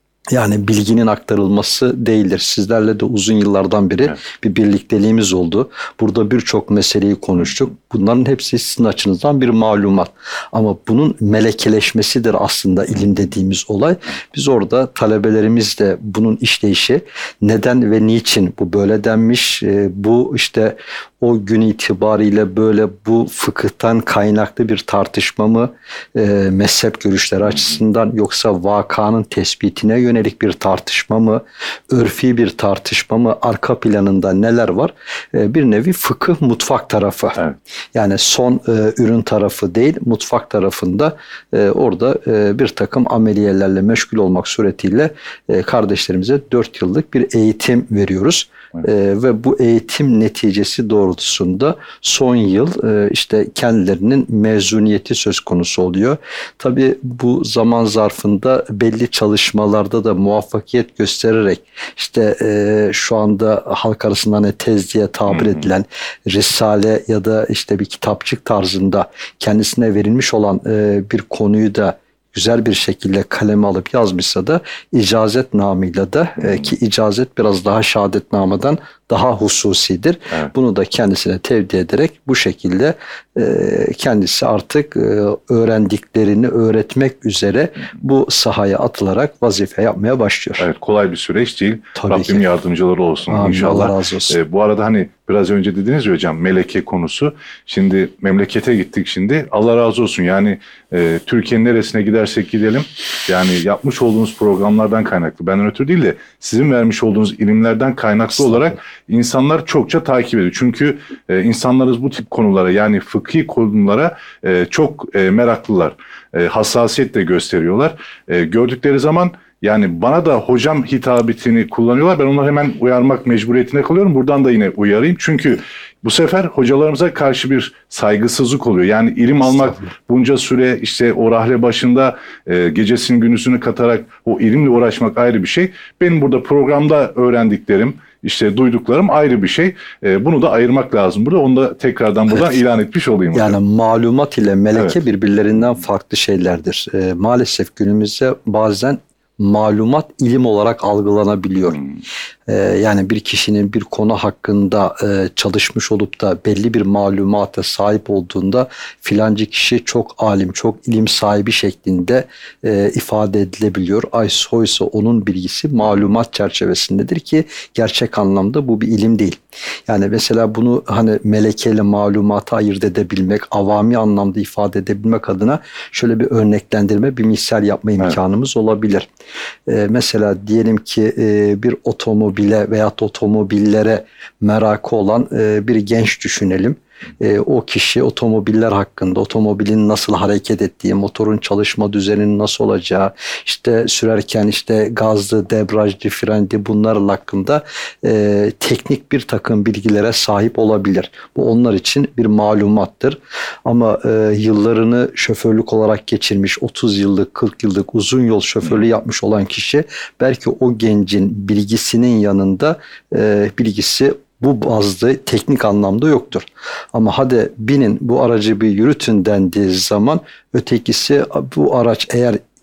Yani bilginin aktarılması değildir. Sizlerle de uzun yıllardan beri evet. bir birlikteliğimiz oldu. Burada birçok meseleyi konuştuk. Bunların hepsi sizin açınızdan bir malumat. Ama bunun melekeleşmesidir aslında ilim dediğimiz olay. Biz orada talebelerimizle bunun işleyişi, neden ve niçin bu böyle denmiş, bu işte o gün itibariyle böyle bu fıkıhtan kaynaklı bir tartışma mı, e, mezhep görüşleri açısından, yoksa vakanın tespitine yönelik bir tartışma mı, örfi bir tartışma mı, arka planında neler var? E, bir nevi fıkıh mutfak tarafı. Evet. Yani son e, ürün tarafı değil, mutfak tarafında e, orada e, bir takım ameliyelerle meşgul olmak suretiyle e, kardeşlerimize dört yıllık bir eğitim veriyoruz. Evet. E, ve bu eğitim neticesi doğrultusunda son yıl e, işte kendilerinin mezuniyeti söz konusu oluyor. Tabii bu zaman zarfında belli çalışmalarda da muvaffakiyet göstererek işte e, şu anda halk arasında hani tez diye tabir hı hı. edilen risale ya da işte bir kitapçık tarzında kendisine verilmiş olan e, bir konuyu da güzel bir şekilde kaleme alıp yazmışsa da icazetnameyle de e, ki icazet biraz daha şehadetnameden daha hususidir. Evet. Bunu da kendisine tevdi ederek bu şekilde e, kendisi artık e, öğrendiklerini öğretmek üzere bu sahaya atılarak vazife yapmaya başlıyor. Evet, kolay bir süreç değil. Tabii Rabbim ki. yardımcıları olsun Amin, inşallah. Allah razı olsun. E, bu arada hani biraz önce dediniz ya hocam, meleke konusu. Şimdi memlekete gittik şimdi. Allah razı olsun. Yani e, Türkiye'nin neresine gidersek gidelim. Yani yapmış olduğunuz programlardan kaynaklı. Benden ötürü değil de sizin vermiş olduğunuz ilimlerden kaynaklı olarak insanlar çokça takip ediyor. Çünkü e, insanlarız bu tip konulara, yani fıkhi konulara e, çok e, meraklılar. E, hassasiyet de gösteriyorlar. E, gördükleri zaman yani bana da hocam hitabetini kullanıyorlar. Ben onları hemen uyarmak mecburiyetine kalıyorum. Buradan da yine uyarayım. Çünkü bu sefer hocalarımıza karşı bir saygısızlık oluyor. Yani ilim almak bunca süre işte o rahle başında e, gecesini gündüzünü katarak o ilimle uğraşmak ayrı bir şey. Benim burada programda öğrendiklerim, İşte duyduklarım ayrı bir şey. E, bunu da ayırmak lazım burada. Onu da tekrardan buradan evet. ilan etmiş olayım. Yani hocam. malumat ile meleke evet. birbirlerinden farklı şeylerdir. E, maalesef günümüzde bazen malumat ilim olarak algılanabiliyor. Hmm. Ee, yani bir kişinin bir konu hakkında e, çalışmış olup da belli bir malumata sahip olduğunda filancı kişi çok alim, çok ilim sahibi şeklinde e, ifade edilebiliyor. Oysa onun bilgisi malumat çerçevesindedir ki gerçek anlamda bu bir ilim değil. Yani mesela bunu hani melekeyle malumatı ayırt edebilmek, avami anlamda ifade edebilmek adına şöyle bir örneklendirme, bir misal yapma imkanımız evet. olabilir. Ee, mesela diyelim ki e, bir otomobile veya otomobillere merakı olan e, bir genç düşünelim. E, o kişi otomobiller hakkında, otomobilin nasıl hareket ettiği, motorun çalışma düzeninin nasıl olacağı, işte sürerken işte gazlı, debrajlı, frendi bunlar hakkında e, teknik bir takım bilgilere sahip olabilir. Bu onlar için bir malumattır. Ama e, yıllarını şoförlük olarak geçirmiş, otuz yıllık, kırk yıllık uzun yol şoförlüğü yapmış olan kişi belki o gencin bilgisinin yanında e, bilgisi bu bazda teknik anlamda yoktur. Ama hadi binin bu aracı bir yürütün dendiği zaman ötekisi bu araç eğer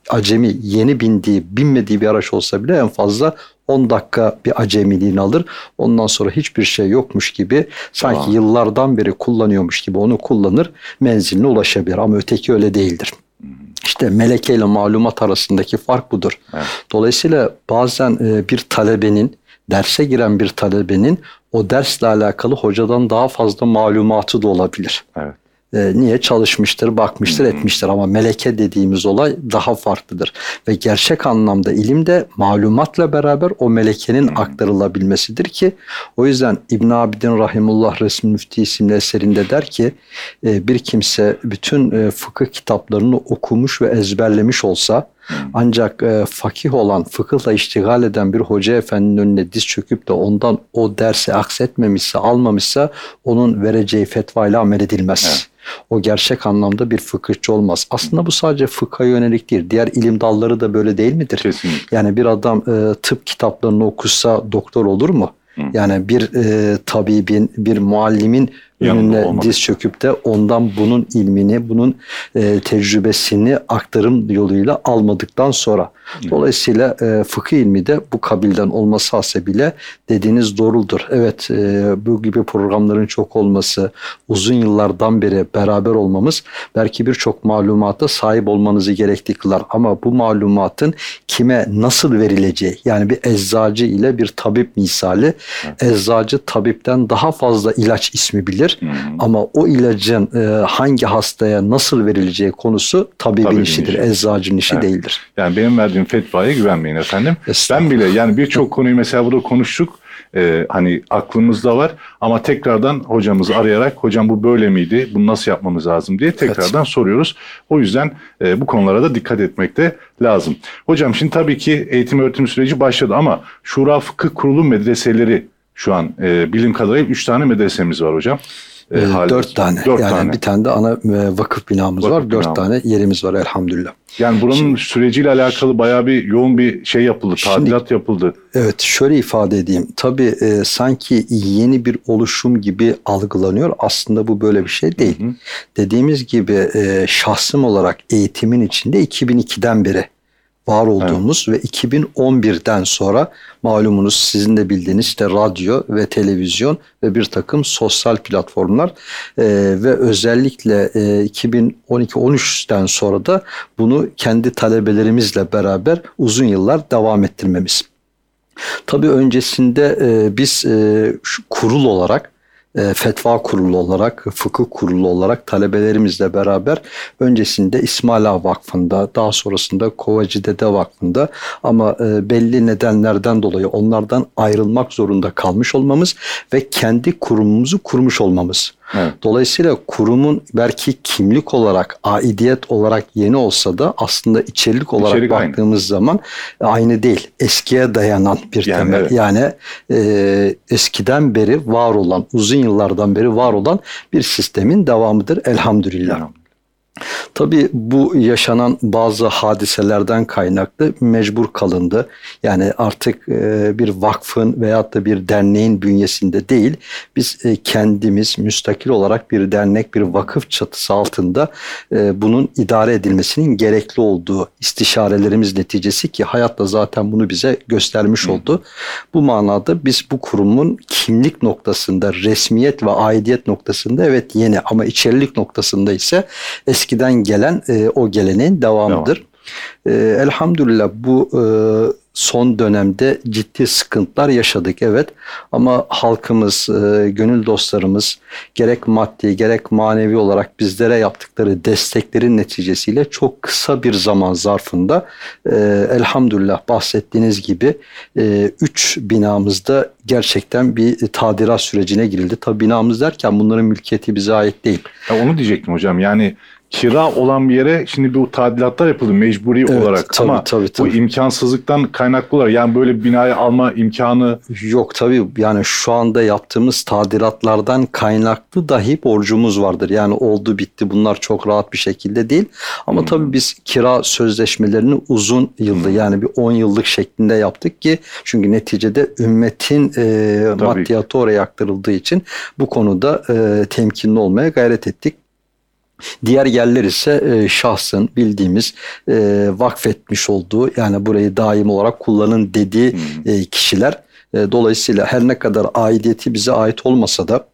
acemi yeni bindiği, binmediği bir araç olsa bile en fazla on dakika bir acemiliğini alır. Ondan sonra hiçbir şey yokmuş gibi, sanki Tamam. yıllardan beri kullanıyormuş gibi onu kullanır, menziline ulaşabilir. Ama öteki öyle değildir. İşte meleke ile malumat arasındaki fark budur. Evet. Dolayısıyla bazen bir talebenin, derse giren bir talebenin o dersle alakalı hocadan daha fazla malumatı da olabilir. Evet. E, niye? Çalışmıştır, bakmıştır, hmm. etmiştir. Ama meleke dediğimiz olay daha farklıdır. Ve gerçek anlamda ilim de malumatla beraber o melekenin hmm. aktarılabilmesidir ki, o yüzden İbn Abidin Rahimullah Resmi Müfti isimli eserinde der ki, e, bir kimse bütün e, fıkıh kitaplarını okumuş ve ezberlemiş olsa, ancak e, fakih olan, fıkıhla iştigal eden bir hoca efendinin önüne diz çöküp de ondan o dersi aksetmemişse, almamışsa, onun vereceği fetvayla amel edilmez. Evet. O gerçek anlamda bir fıkıhçı olmaz. Aslında bu sadece fıkha yönelik değil. Diğer ilim dalları da böyle değil midir? Kesinlikle. Yani bir adam e, tıp kitaplarını okursa doktor olur mu? Hı. Yani bir e, tabibin, bir muallimin önüne diz çöküp de ondan bunun ilmini, bunun e, tecrübesini aktarım yoluyla almadıktan sonra. Hı. Dolayısıyla e, fıkıh ilmi de bu kabilden olması hasebiyle dediğiniz doğrudur. Evet, e, bu gibi programların çok olması, uzun yıllardan beri beraber olmamız belki birçok malumata sahip olmanızı gerekli kılar. Ama bu malumatın kime nasıl verileceği, yani bir eczacı ile bir tabip misali, evet. Eczacı tabipten daha fazla ilaç ismi bilir. Hı hı. Ama o ilacın e, hangi hastaya nasıl verileceği konusu tabibin Tabibin işidir, işi. Eczacının işi evet. değildir. Yani benim verdiğim fetvaya güvenmeyin efendim. Ben bile yani birçok konuyu mesela burada konuştuk. Ee, hani aklımızda var ama tekrardan hocamızı arayarak, hocam bu böyle miydi, bunu nasıl yapmamız lazım diye tekrardan evet. soruyoruz. O yüzden e, bu konulara da dikkat etmek de lazım. Hocam şimdi tabii ki eğitim öğretim süreci başladı ama Şura Fıkıh Kurulu medreseleri şu an e, bildiğim kadarıyla üç tane medresemiz var hocam. E, dört tane. Dört yani tane. Bir tane de ana e, vakıf binamız vakıf var. Dört binamız. tane yerimiz var elhamdülillah. Yani buranın Şimdi, süreciyle alakalı bayağı bir yoğun bir şey yapıldı, tadilat şimdi, yapıldı. Evet, şöyle ifade edeyim. Tabii e, sanki yeni bir oluşum gibi algılanıyor. Aslında bu böyle bir şey değil. Hı hı. Dediğimiz gibi e, şahsım olarak eğitimin içinde iki bin ikiden beri var olduğumuz evet. ve iki bin on birden sonra malumunuz sizin de bildiğiniz işte radyo ve televizyon ve bir takım sosyal platformlar e, ve özellikle e, iki bin on iki on üçten sonra da bunu kendi talebelerimizle beraber uzun yıllar devam ettirmemiz. Tabii öncesinde e, biz e, şu kurul olarak, fetva kurulu olarak, fıkıh kurulu olarak talebelerimizle beraber öncesinde İsmail Ağa Vakfı'nda, daha sonrasında Kovacıdede Vakfı'nda ama belli nedenlerden dolayı onlardan ayrılmak zorunda kalmış olmamız ve kendi kurumumuzu kurmuş olmamız. Evet. Dolayısıyla kurumun belki kimlik olarak, aidiyet olarak yeni olsa da aslında içerik olarak İçerik baktığımız aynı. zaman aynı değil. Eskiye dayanan bir yani, temel. Evet. Yani e, eskiden beri var olan, uzun yıllardan beri var olan bir sistemin devamıdır elhamdülillah. Evet. Tabii bu yaşanan bazı hadiselerden kaynaklı mecbur kalındı. Yani artık bir vakfın veyahut da bir derneğin bünyesinde değil, biz kendimiz müstakil olarak bir dernek, bir vakıf çatısı altında bunun idare edilmesinin gerekli olduğu istişarelerimiz neticesi ki hayat da zaten bunu bize göstermiş oldu. Bu manada biz bu kurumun kimlik noktasında, resmiyet ve aidiyet noktasında evet yeni ama içerilik noktasında ise eski eskiden gelen e, o geleneğin devamıdır. Devam. E, elhamdülillah bu e, son dönemde ciddi sıkıntılar yaşadık evet ama halkımız, e, gönül dostlarımız gerek maddi gerek manevi olarak bizlere yaptıkları desteklerin neticesiyle çok kısa bir zaman zarfında e, elhamdülillah bahsettiğiniz gibi e, üç binamızda gerçekten bir tadilat sürecine girildi. Tabi binamız derken bunların mülkiyeti bize ait değil. Ya onu diyecektim hocam yani kira olan bir yere şimdi bu tadilatlar yapıldı mecburi evet, olarak tabii, ama tabii, tabii. bu imkansızlıktan kaynaklı olarak yani böyle bir binayı alma imkanı yok tabii yani şu anda yaptığımız tadilatlardan kaynaklı dahi borcumuz vardır. Yani oldu bitti bunlar çok rahat bir şekilde değil ama hmm. tabii biz kira sözleşmelerini uzun yılda hmm. yani bir on yıllık şeklinde yaptık ki çünkü neticede ümmetin e, maddiyatı oraya aktarıldığı için bu konuda e, temkinli olmaya gayret ettik. Diğer yerler ise e, şahsın bildiğimiz e, vakfetmiş olduğu, yani burayı daim olarak kullanın dediği e, kişiler. E, dolayısıyla her ne kadar aidiyeti bize ait olmasa da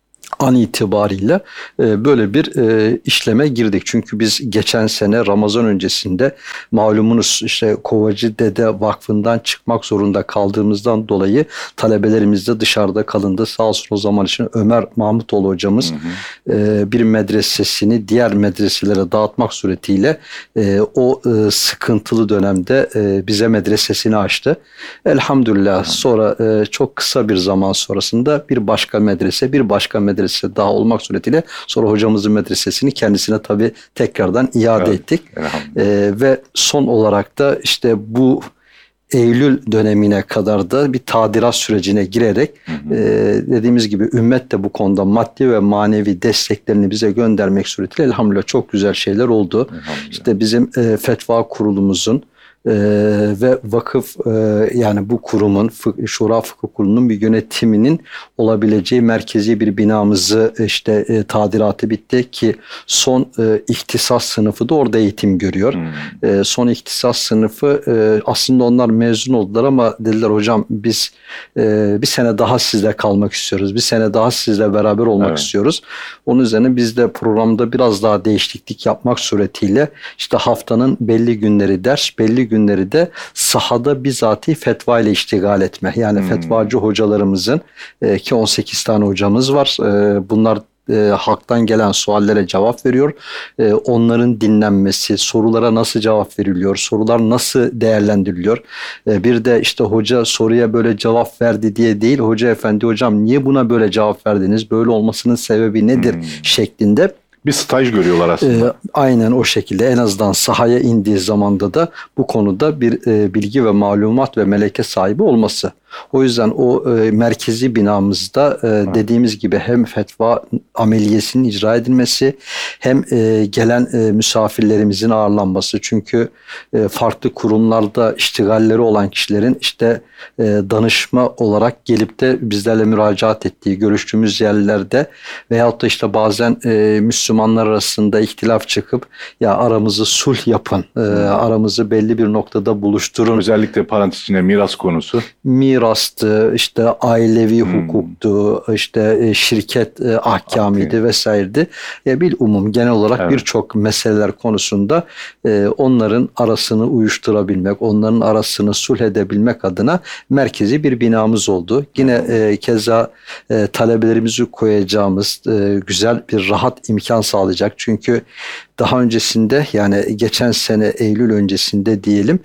an itibariyle e, böyle bir e, işleme girdik. Çünkü biz geçen sene Ramazan öncesinde malumunuz işte Kovacı Dede Vakfı'ndan çıkmak zorunda kaldığımızdan dolayı talebelerimiz de dışarıda kalındı. Sağ olsun o zaman için Ömer Mahmutoğlu hocamız hı hı. E, bir medresesini diğer medreselere dağıtmak suretiyle e, o e, sıkıntılı dönemde e, bize medresesini açtı. Elhamdülillah hı. sonra e, çok kısa bir zaman sonrasında bir başka medrese, bir başka medrese medrese daha olmak suretiyle sonra hocamızın medresesini kendisine tabii tekrardan iade evet, ettik. Ee, ve son olarak da işte bu Eylül dönemine kadar da bir tadilat sürecine girerek hı hı. E, dediğimiz gibi ümmet de bu konuda maddi ve manevi desteklerini bize göndermek suretiyle elhamdülillah çok güzel şeyler oldu. İşte bizim e, fetva kurulumuzun Ee, ve vakıf e, yani bu kurumun Fık, Şura Fıkıh Kurulu'nun bir yönetiminin olabileceği merkezi bir binamızı işte e, tadilatı bitti ki son e, ihtisas sınıfı da orada eğitim görüyor. Hmm. E, son ihtisas sınıfı e, aslında onlar mezun oldular ama dediler hocam biz e, bir sene daha sizle kalmak istiyoruz. Bir sene daha sizle beraber olmak evet. istiyoruz. Onun üzerine biz de programda biraz daha değişiklik yapmak suretiyle işte haftanın belli günleri ders, belli günleri günleri de sahada bizatihi fetva ile iştigal etme. Yani hmm. fetvacı hocalarımızın e, ki on sekiz tane hocamız var. E, bunlar e, halktan gelen suallere cevap veriyor. E, onların dinlenmesi, sorulara nasıl cevap veriliyor, sorular nasıl değerlendiriliyor. E, bir de işte hoca soruya böyle cevap verdi diye değil, hoca efendi hocam niye buna böyle cevap verdiniz, böyle olmasının sebebi nedir hmm. şeklinde. Bir staj görüyorlar aslında. E, aynen o şekilde en azından sahaya indiği zamanda da bu konuda bir e, bilgi ve malumat ve meleke sahibi olması. O yüzden o e, merkezi binamızda e, dediğimiz gibi hem fetva ameliyesinin icra edilmesi hem e, gelen e, misafirlerimizin ağırlanması. Çünkü e, farklı kurumlarda iştigalleri olan kişilerin işte e, danışma olarak gelip de bizlerle müracaat ettiği, görüştüğümüz yerlerde veyahut da işte bazen e, Müslümanlar arasında ihtilaf çıkıp ya aramızı sulh yapın, e, aramızı belli bir noktada buluşturun. Özellikle parantez içinde miras konusu. Miras Mirastı, işte ailevi hmm. hukuktu, işte şirket e, ahkamıydı okay. vesairedi. E, bil umum genel olarak evet. birçok meseleler konusunda e, onların arasını uyuşturabilmek, onların arasını sulh edebilmek adına merkezi bir binamız oldu. Yine e, keza e, talebelerimizi koyacağımız e, güzel bir rahat imkan sağlayacak. Çünkü daha öncesinde yani geçen sene Eylül öncesinde diyelim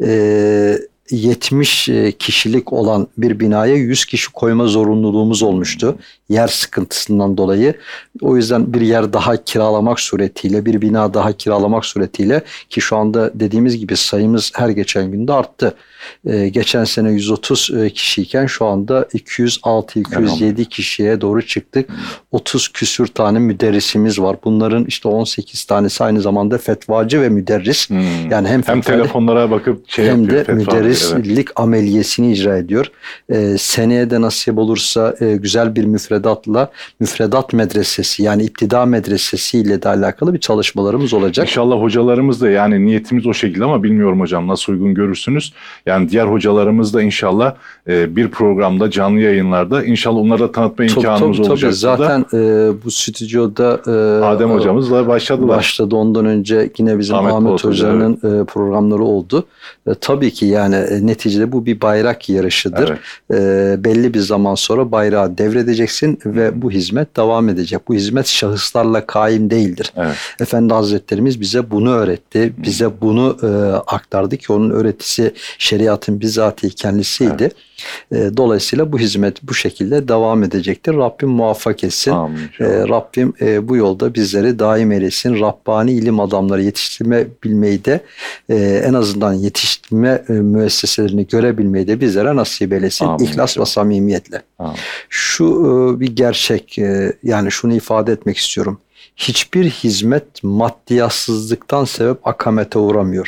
eee yetmiş kişilik olan bir binaya yüz kişi koyma zorunluluğumuz olmuştu. Yer sıkıntısından dolayı. O yüzden bir yer daha kiralamak suretiyle, bir bina daha kiralamak suretiyle ki şu anda dediğimiz gibi sayımız her geçen günde arttı. Ee, geçen sene yüz otuz kişiyken şu anda iki yüz altı iki yüz yedi kişiye doğru çıktık. otuz küsür tane müderrisimiz var. Bunların işte on sekiz tanesi aynı zamanda fetvacı ve müderris. Hmm. Yani hem, hem telefonlara bakıp şey hem yapıyor, de müderrislik evet. ameliyesini icra ediyor. Ee, seneye de nasip olursa e, güzel bir müfredatla müfredat medresesi yani iptida medresesiyle de alakalı bir çalışmalarımız olacak. İnşallah hocalarımız da yani niyetimiz o şekilde ama bilmiyorum hocam nasıl uygun görürsünüz. Yani diğer hocalarımız da inşallah e, bir programda canlı yayınlarda inşallah onları da tanıtma imkanımız tabii, olacak. Tabii zaten e, bu stüdyoda e, Adem hocamızla başladılar. Başladı ondan önce yine bizim Ahmet, Ahmet Hoca'nın evet. e, programları oldu. E, tabii ki yani e, neticede bu bir bayrak yarışıdır. Evet. E, belli bir zaman sonra bayrağı devredeceksin hmm. ve bu hizmet devam edecek. Bu hizmet şahıslarla kaim değildir. Evet. Efendi Hazretlerimiz bize bunu öğretti. Hmm. Bize bunu e, aktardı ki onun öğretisi şeriatın bizatihi kendisiydi. Evet. Dolayısıyla bu hizmet bu şekilde devam edecektir. Rabbim muvaffak etsin. Amin, Rabbim bu yolda bizleri daim eylesin. Rabbani ilim adamları yetiştirme bilmeyi de en azından yetiştirme müesseselerini görebilmeyi de bizlere nasip eylesin. Amin, İhlas ve samimiyetle. Amin. Şu bir gerçek, yani şunu ifade etmek istiyorum. Hiçbir hizmet maddiyatsızlıktan sebep akamete uğramıyor.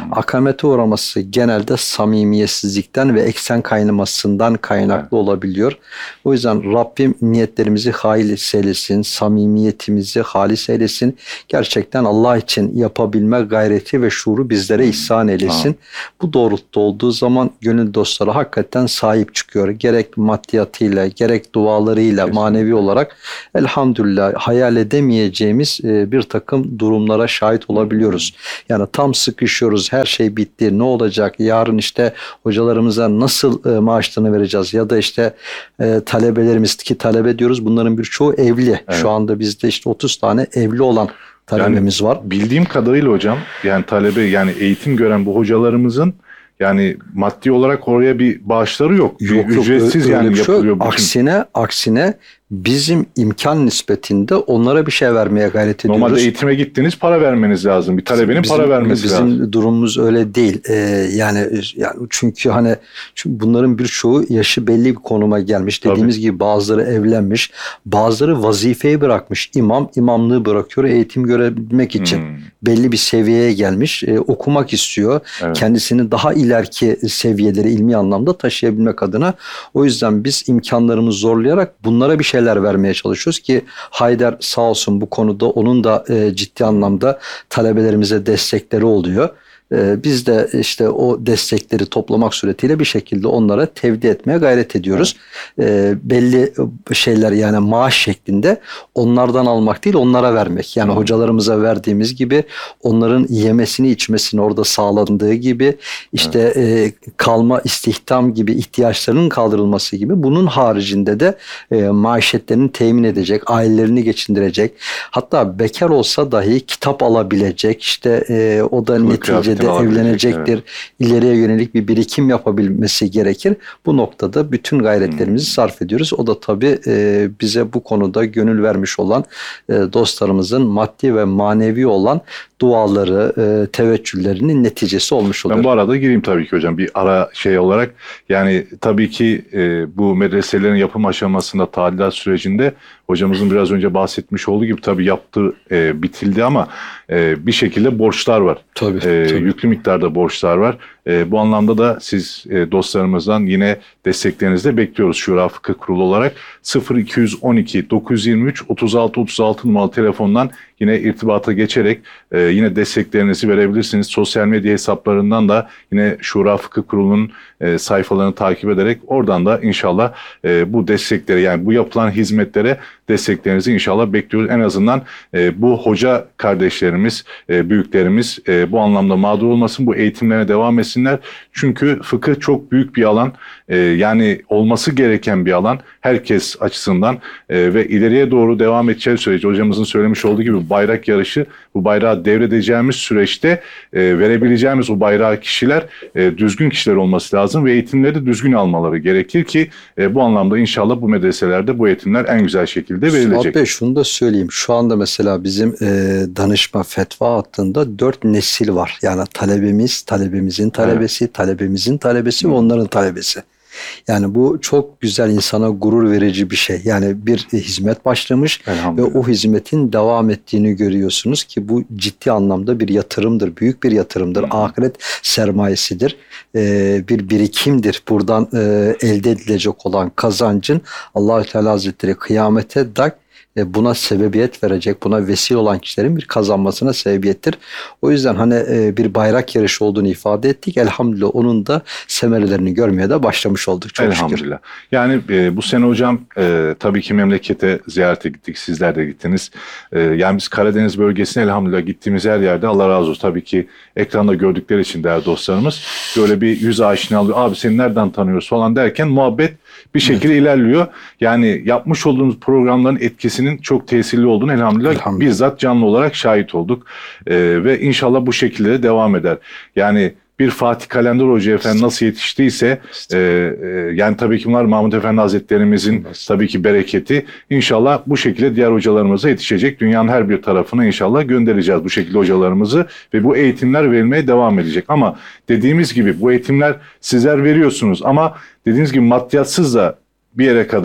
Akamete uğraması genelde samimiyetsizlikten ve eksen kaynamasından kaynaklı evet. olabiliyor. O yüzden Rabbim niyetlerimizi halis eylesin, samimiyetimizi halis eylesin. Gerçekten Allah için yapabilme gayreti ve şuuru bizlere ihsan eylesin. Ha. Bu doğrultuda olduğu zaman gönül dostları hakikaten sahip çıkıyor. Gerek maddiyatıyla, gerek dualarıyla, kesinlikle. Manevi olarak elhamdülillah hayal edemeyeceğimiz bir takım durumlara şahit olabiliyoruz. Yani tam sıkışıyoruz, her şey bitti, ne olacak, yarın işte hocalarımıza nasıl maaşlarını vereceğiz ya da işte e, talebelerimiz ki talebe diyoruz, bunların birçoğu evli. Evet. Şu anda bizde işte otuz tane evli olan talebemiz yani, var. Bildiğim kadarıyla hocam yani talebe yani eğitim gören bu hocalarımızın yani maddi olarak oraya bir bağışları yok. yok Ücretsiz yok, yani şey yapılıyor. Bütün... Aksine, aksine bizim imkan nispetinde onlara bir şey vermeye gayret ediyoruz. Normalde eğitime gittiniz, para vermeniz lazım. Bir talebenin bizim, para vermesi bizim lazım. Bizim durumumuz öyle değil. Ee, yani, yani çünkü hani çünkü bunların birçoğu yaşı belli bir konuma gelmiş. Dediğimiz Tabii. gibi bazıları evlenmiş, bazıları vazifeyi bırakmış. İmam imamlığı bırakıyor eğitim görebilmek için. Hmm. Belli bir seviyeye gelmiş, e, okumak istiyor. Evet. Kendisini daha ileriki seviyeleri ilmi anlamda taşıyabilmek adına. O yüzden biz imkanlarımızı zorlayarak bunlara bir şeyler vermeye çalışıyoruz ki Haydar sağ olsun bu konuda onun da e, ciddi anlamda talebelerimize destekleri oluyor. E, biz de işte o destekleri toplamak suretiyle bir şekilde onlara tevdi etmeye gayret ediyoruz. E, belli şeyler yani maaş şeklinde onlardan almak değil onlara vermek. Yani hmm. hocalarımıza verdiğimiz gibi onların yemesini içmesini orada sağlandığı gibi işte hmm. e, kalma istihdam gibi ihtiyaçlarının kaldırılması gibi bunun haricinde de e, maişetlerini temin edecek, ailelerini geçindirecek. Hatta bekar olsa dahi kitap alabilecek işte e, o da netice de evlenecektir. Evet. İleriye yönelik bir birikim yapabilmesi gerekir. Bu noktada bütün gayretlerimizi hmm. sarf ediyoruz. O da tabii e, bize bu konuda gönül vermiş olan e, dostlarımızın maddi ve manevi olan duaları, e, teveccühlerinin neticesi olmuş oluyor. Ben bu arada gireyim tabii ki hocam bir ara şey olarak. Yani tabii ki e, bu medreselerin yapım aşamasında tadilat sürecinde hocamızın biraz önce bahsetmiş olduğu gibi tabii yaptığı e, bitildi ama e, bir şekilde borçlar var. Tabii, e, tabii. Yüklü miktarda borçlar var. E, bu anlamda da siz e, dostlarımızdan yine desteklerinizi de bekliyoruz Şura Fıkıh Kurulu olarak. sıfır iki yüz on iki dokuz yüz yirmi üç otuz altı otuz altı numaralı telefondan yine irtibata geçerek e, yine desteklerinizi verebilirsiniz. Sosyal medya hesaplarından da yine Şura Fıkıh Kurulu'nun e, sayfalarını takip ederek oradan da inşallah e, bu destekleri yani bu yapılan hizmetlere desteklerinizi inşallah bekliyoruz. En azından e, bu hoca kardeşlerimiz, e, büyüklerimiz e, bu anlamda mağdur olmasın, bu eğitimlerine devam etsinler. Çünkü fıkıh çok büyük bir alan, e, yani olması gereken bir alan herkes açısından e, ve ileriye doğru devam edeceği sürece hocamızın söylemiş olduğu gibi bayrak yarışı, bu bayrağı devredeceğimiz süreçte e, verebileceğimiz o bayrağı kişiler e, düzgün kişiler olması lazım ve eğitimleri düzgün almaları gerekir ki e, bu anlamda inşallah bu medreselerde bu eğitimler en güzel şekilde verilecek. Suat Bey şunu da söyleyeyim. Şu anda mesela bizim e, danışma fetva hattında dört nesil var. Yani talebemiz, talebemizin talebesi, evet. talebemizin talebesi Hı. ve onların talebesi. Yani bu çok güzel, insana gurur verici bir şey. Yani bir hizmet başlamış ve o hizmetin devam ettiğini görüyorsunuz ki bu ciddi anlamda bir yatırımdır. Büyük bir yatırımdır. Hı. Ahiret sermayesidir. Ee, bir birikimdir. Buradan e, elde edilecek olan kazancın Allah-u Teala Hazretleri kıyamete dak buna sebebiyet verecek, buna vesile olan kişilerin bir kazanmasına sebebiyettir. O yüzden hani bir bayrak yarışı olduğunu ifade ettik. Elhamdülillah onun da semerelerini görmeye de başlamış olduk. Çok Elhamdülillah. Şükür. Yani e, bu sene hocam e, tabii ki memlekete ziyarete gittik. Sizler de gittiniz. E, yani biz Karadeniz bölgesine elhamdülillah gittiğimiz her yerde Allah razı olsun. Tabii ki ekranda gördükleri için değerli dostlarımız böyle bir yüz aşinalığı, abi seni nereden tanıyoruz falan derken muhabbet bir şekilde evet. ilerliyor. Yani yapmış olduğumuz programların etkisinin çok tesirli olduğunu elhamdülillah, elhamdülillah. bizzat canlı olarak şahit olduk. Ee, ve inşallah bu şekilde de devam eder. Yani bir Fatih Kalender Hoca Efendi nasıl yetiştiyse e, e, yani tabii ki bunlar Mahmud Efendi Hazretlerimizin tabii ki bereketi. İnşallah bu şekilde diğer hocalarımıza yetişecek. Dünyanın her bir tarafına inşallah göndereceğiz bu şekilde hocalarımızı ve bu eğitimler verilmeye devam edecek. Ama dediğimiz gibi bu eğitimler sizler veriyorsunuz ama dediğiniz gibi maddiyatsız da bir yere kadar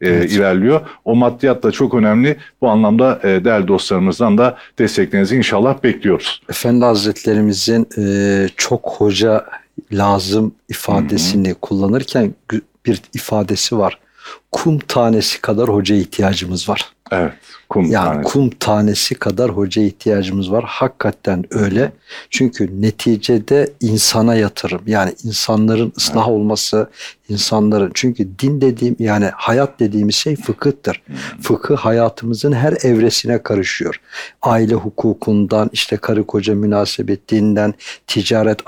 e, Evet. ilerliyor. O maddiyat da çok önemli. Bu anlamda e, değerli dostlarımızdan da desteklerinizi inşallah bekliyoruz. Efendi Hazretlerimizin e, çok hoca lazım ifadesini hı hı. kullanırken bir ifadesi var. Kum tanesi kadar hoca ihtiyacımız var. Evet. Kum yani tanesi. kum tanesi kadar hoca ihtiyacımız var. Hakikaten öyle. Çünkü neticede insana yatırım. Yani insanların ıslah evet. olması, insanların. Çünkü din dediğim yani hayat dediğimiz şey fıkıhtır. Hmm. Fıkıh hayatımızın her evresine karışıyor. Aile hukukundan, işte karı koca münasebetinden, ticaret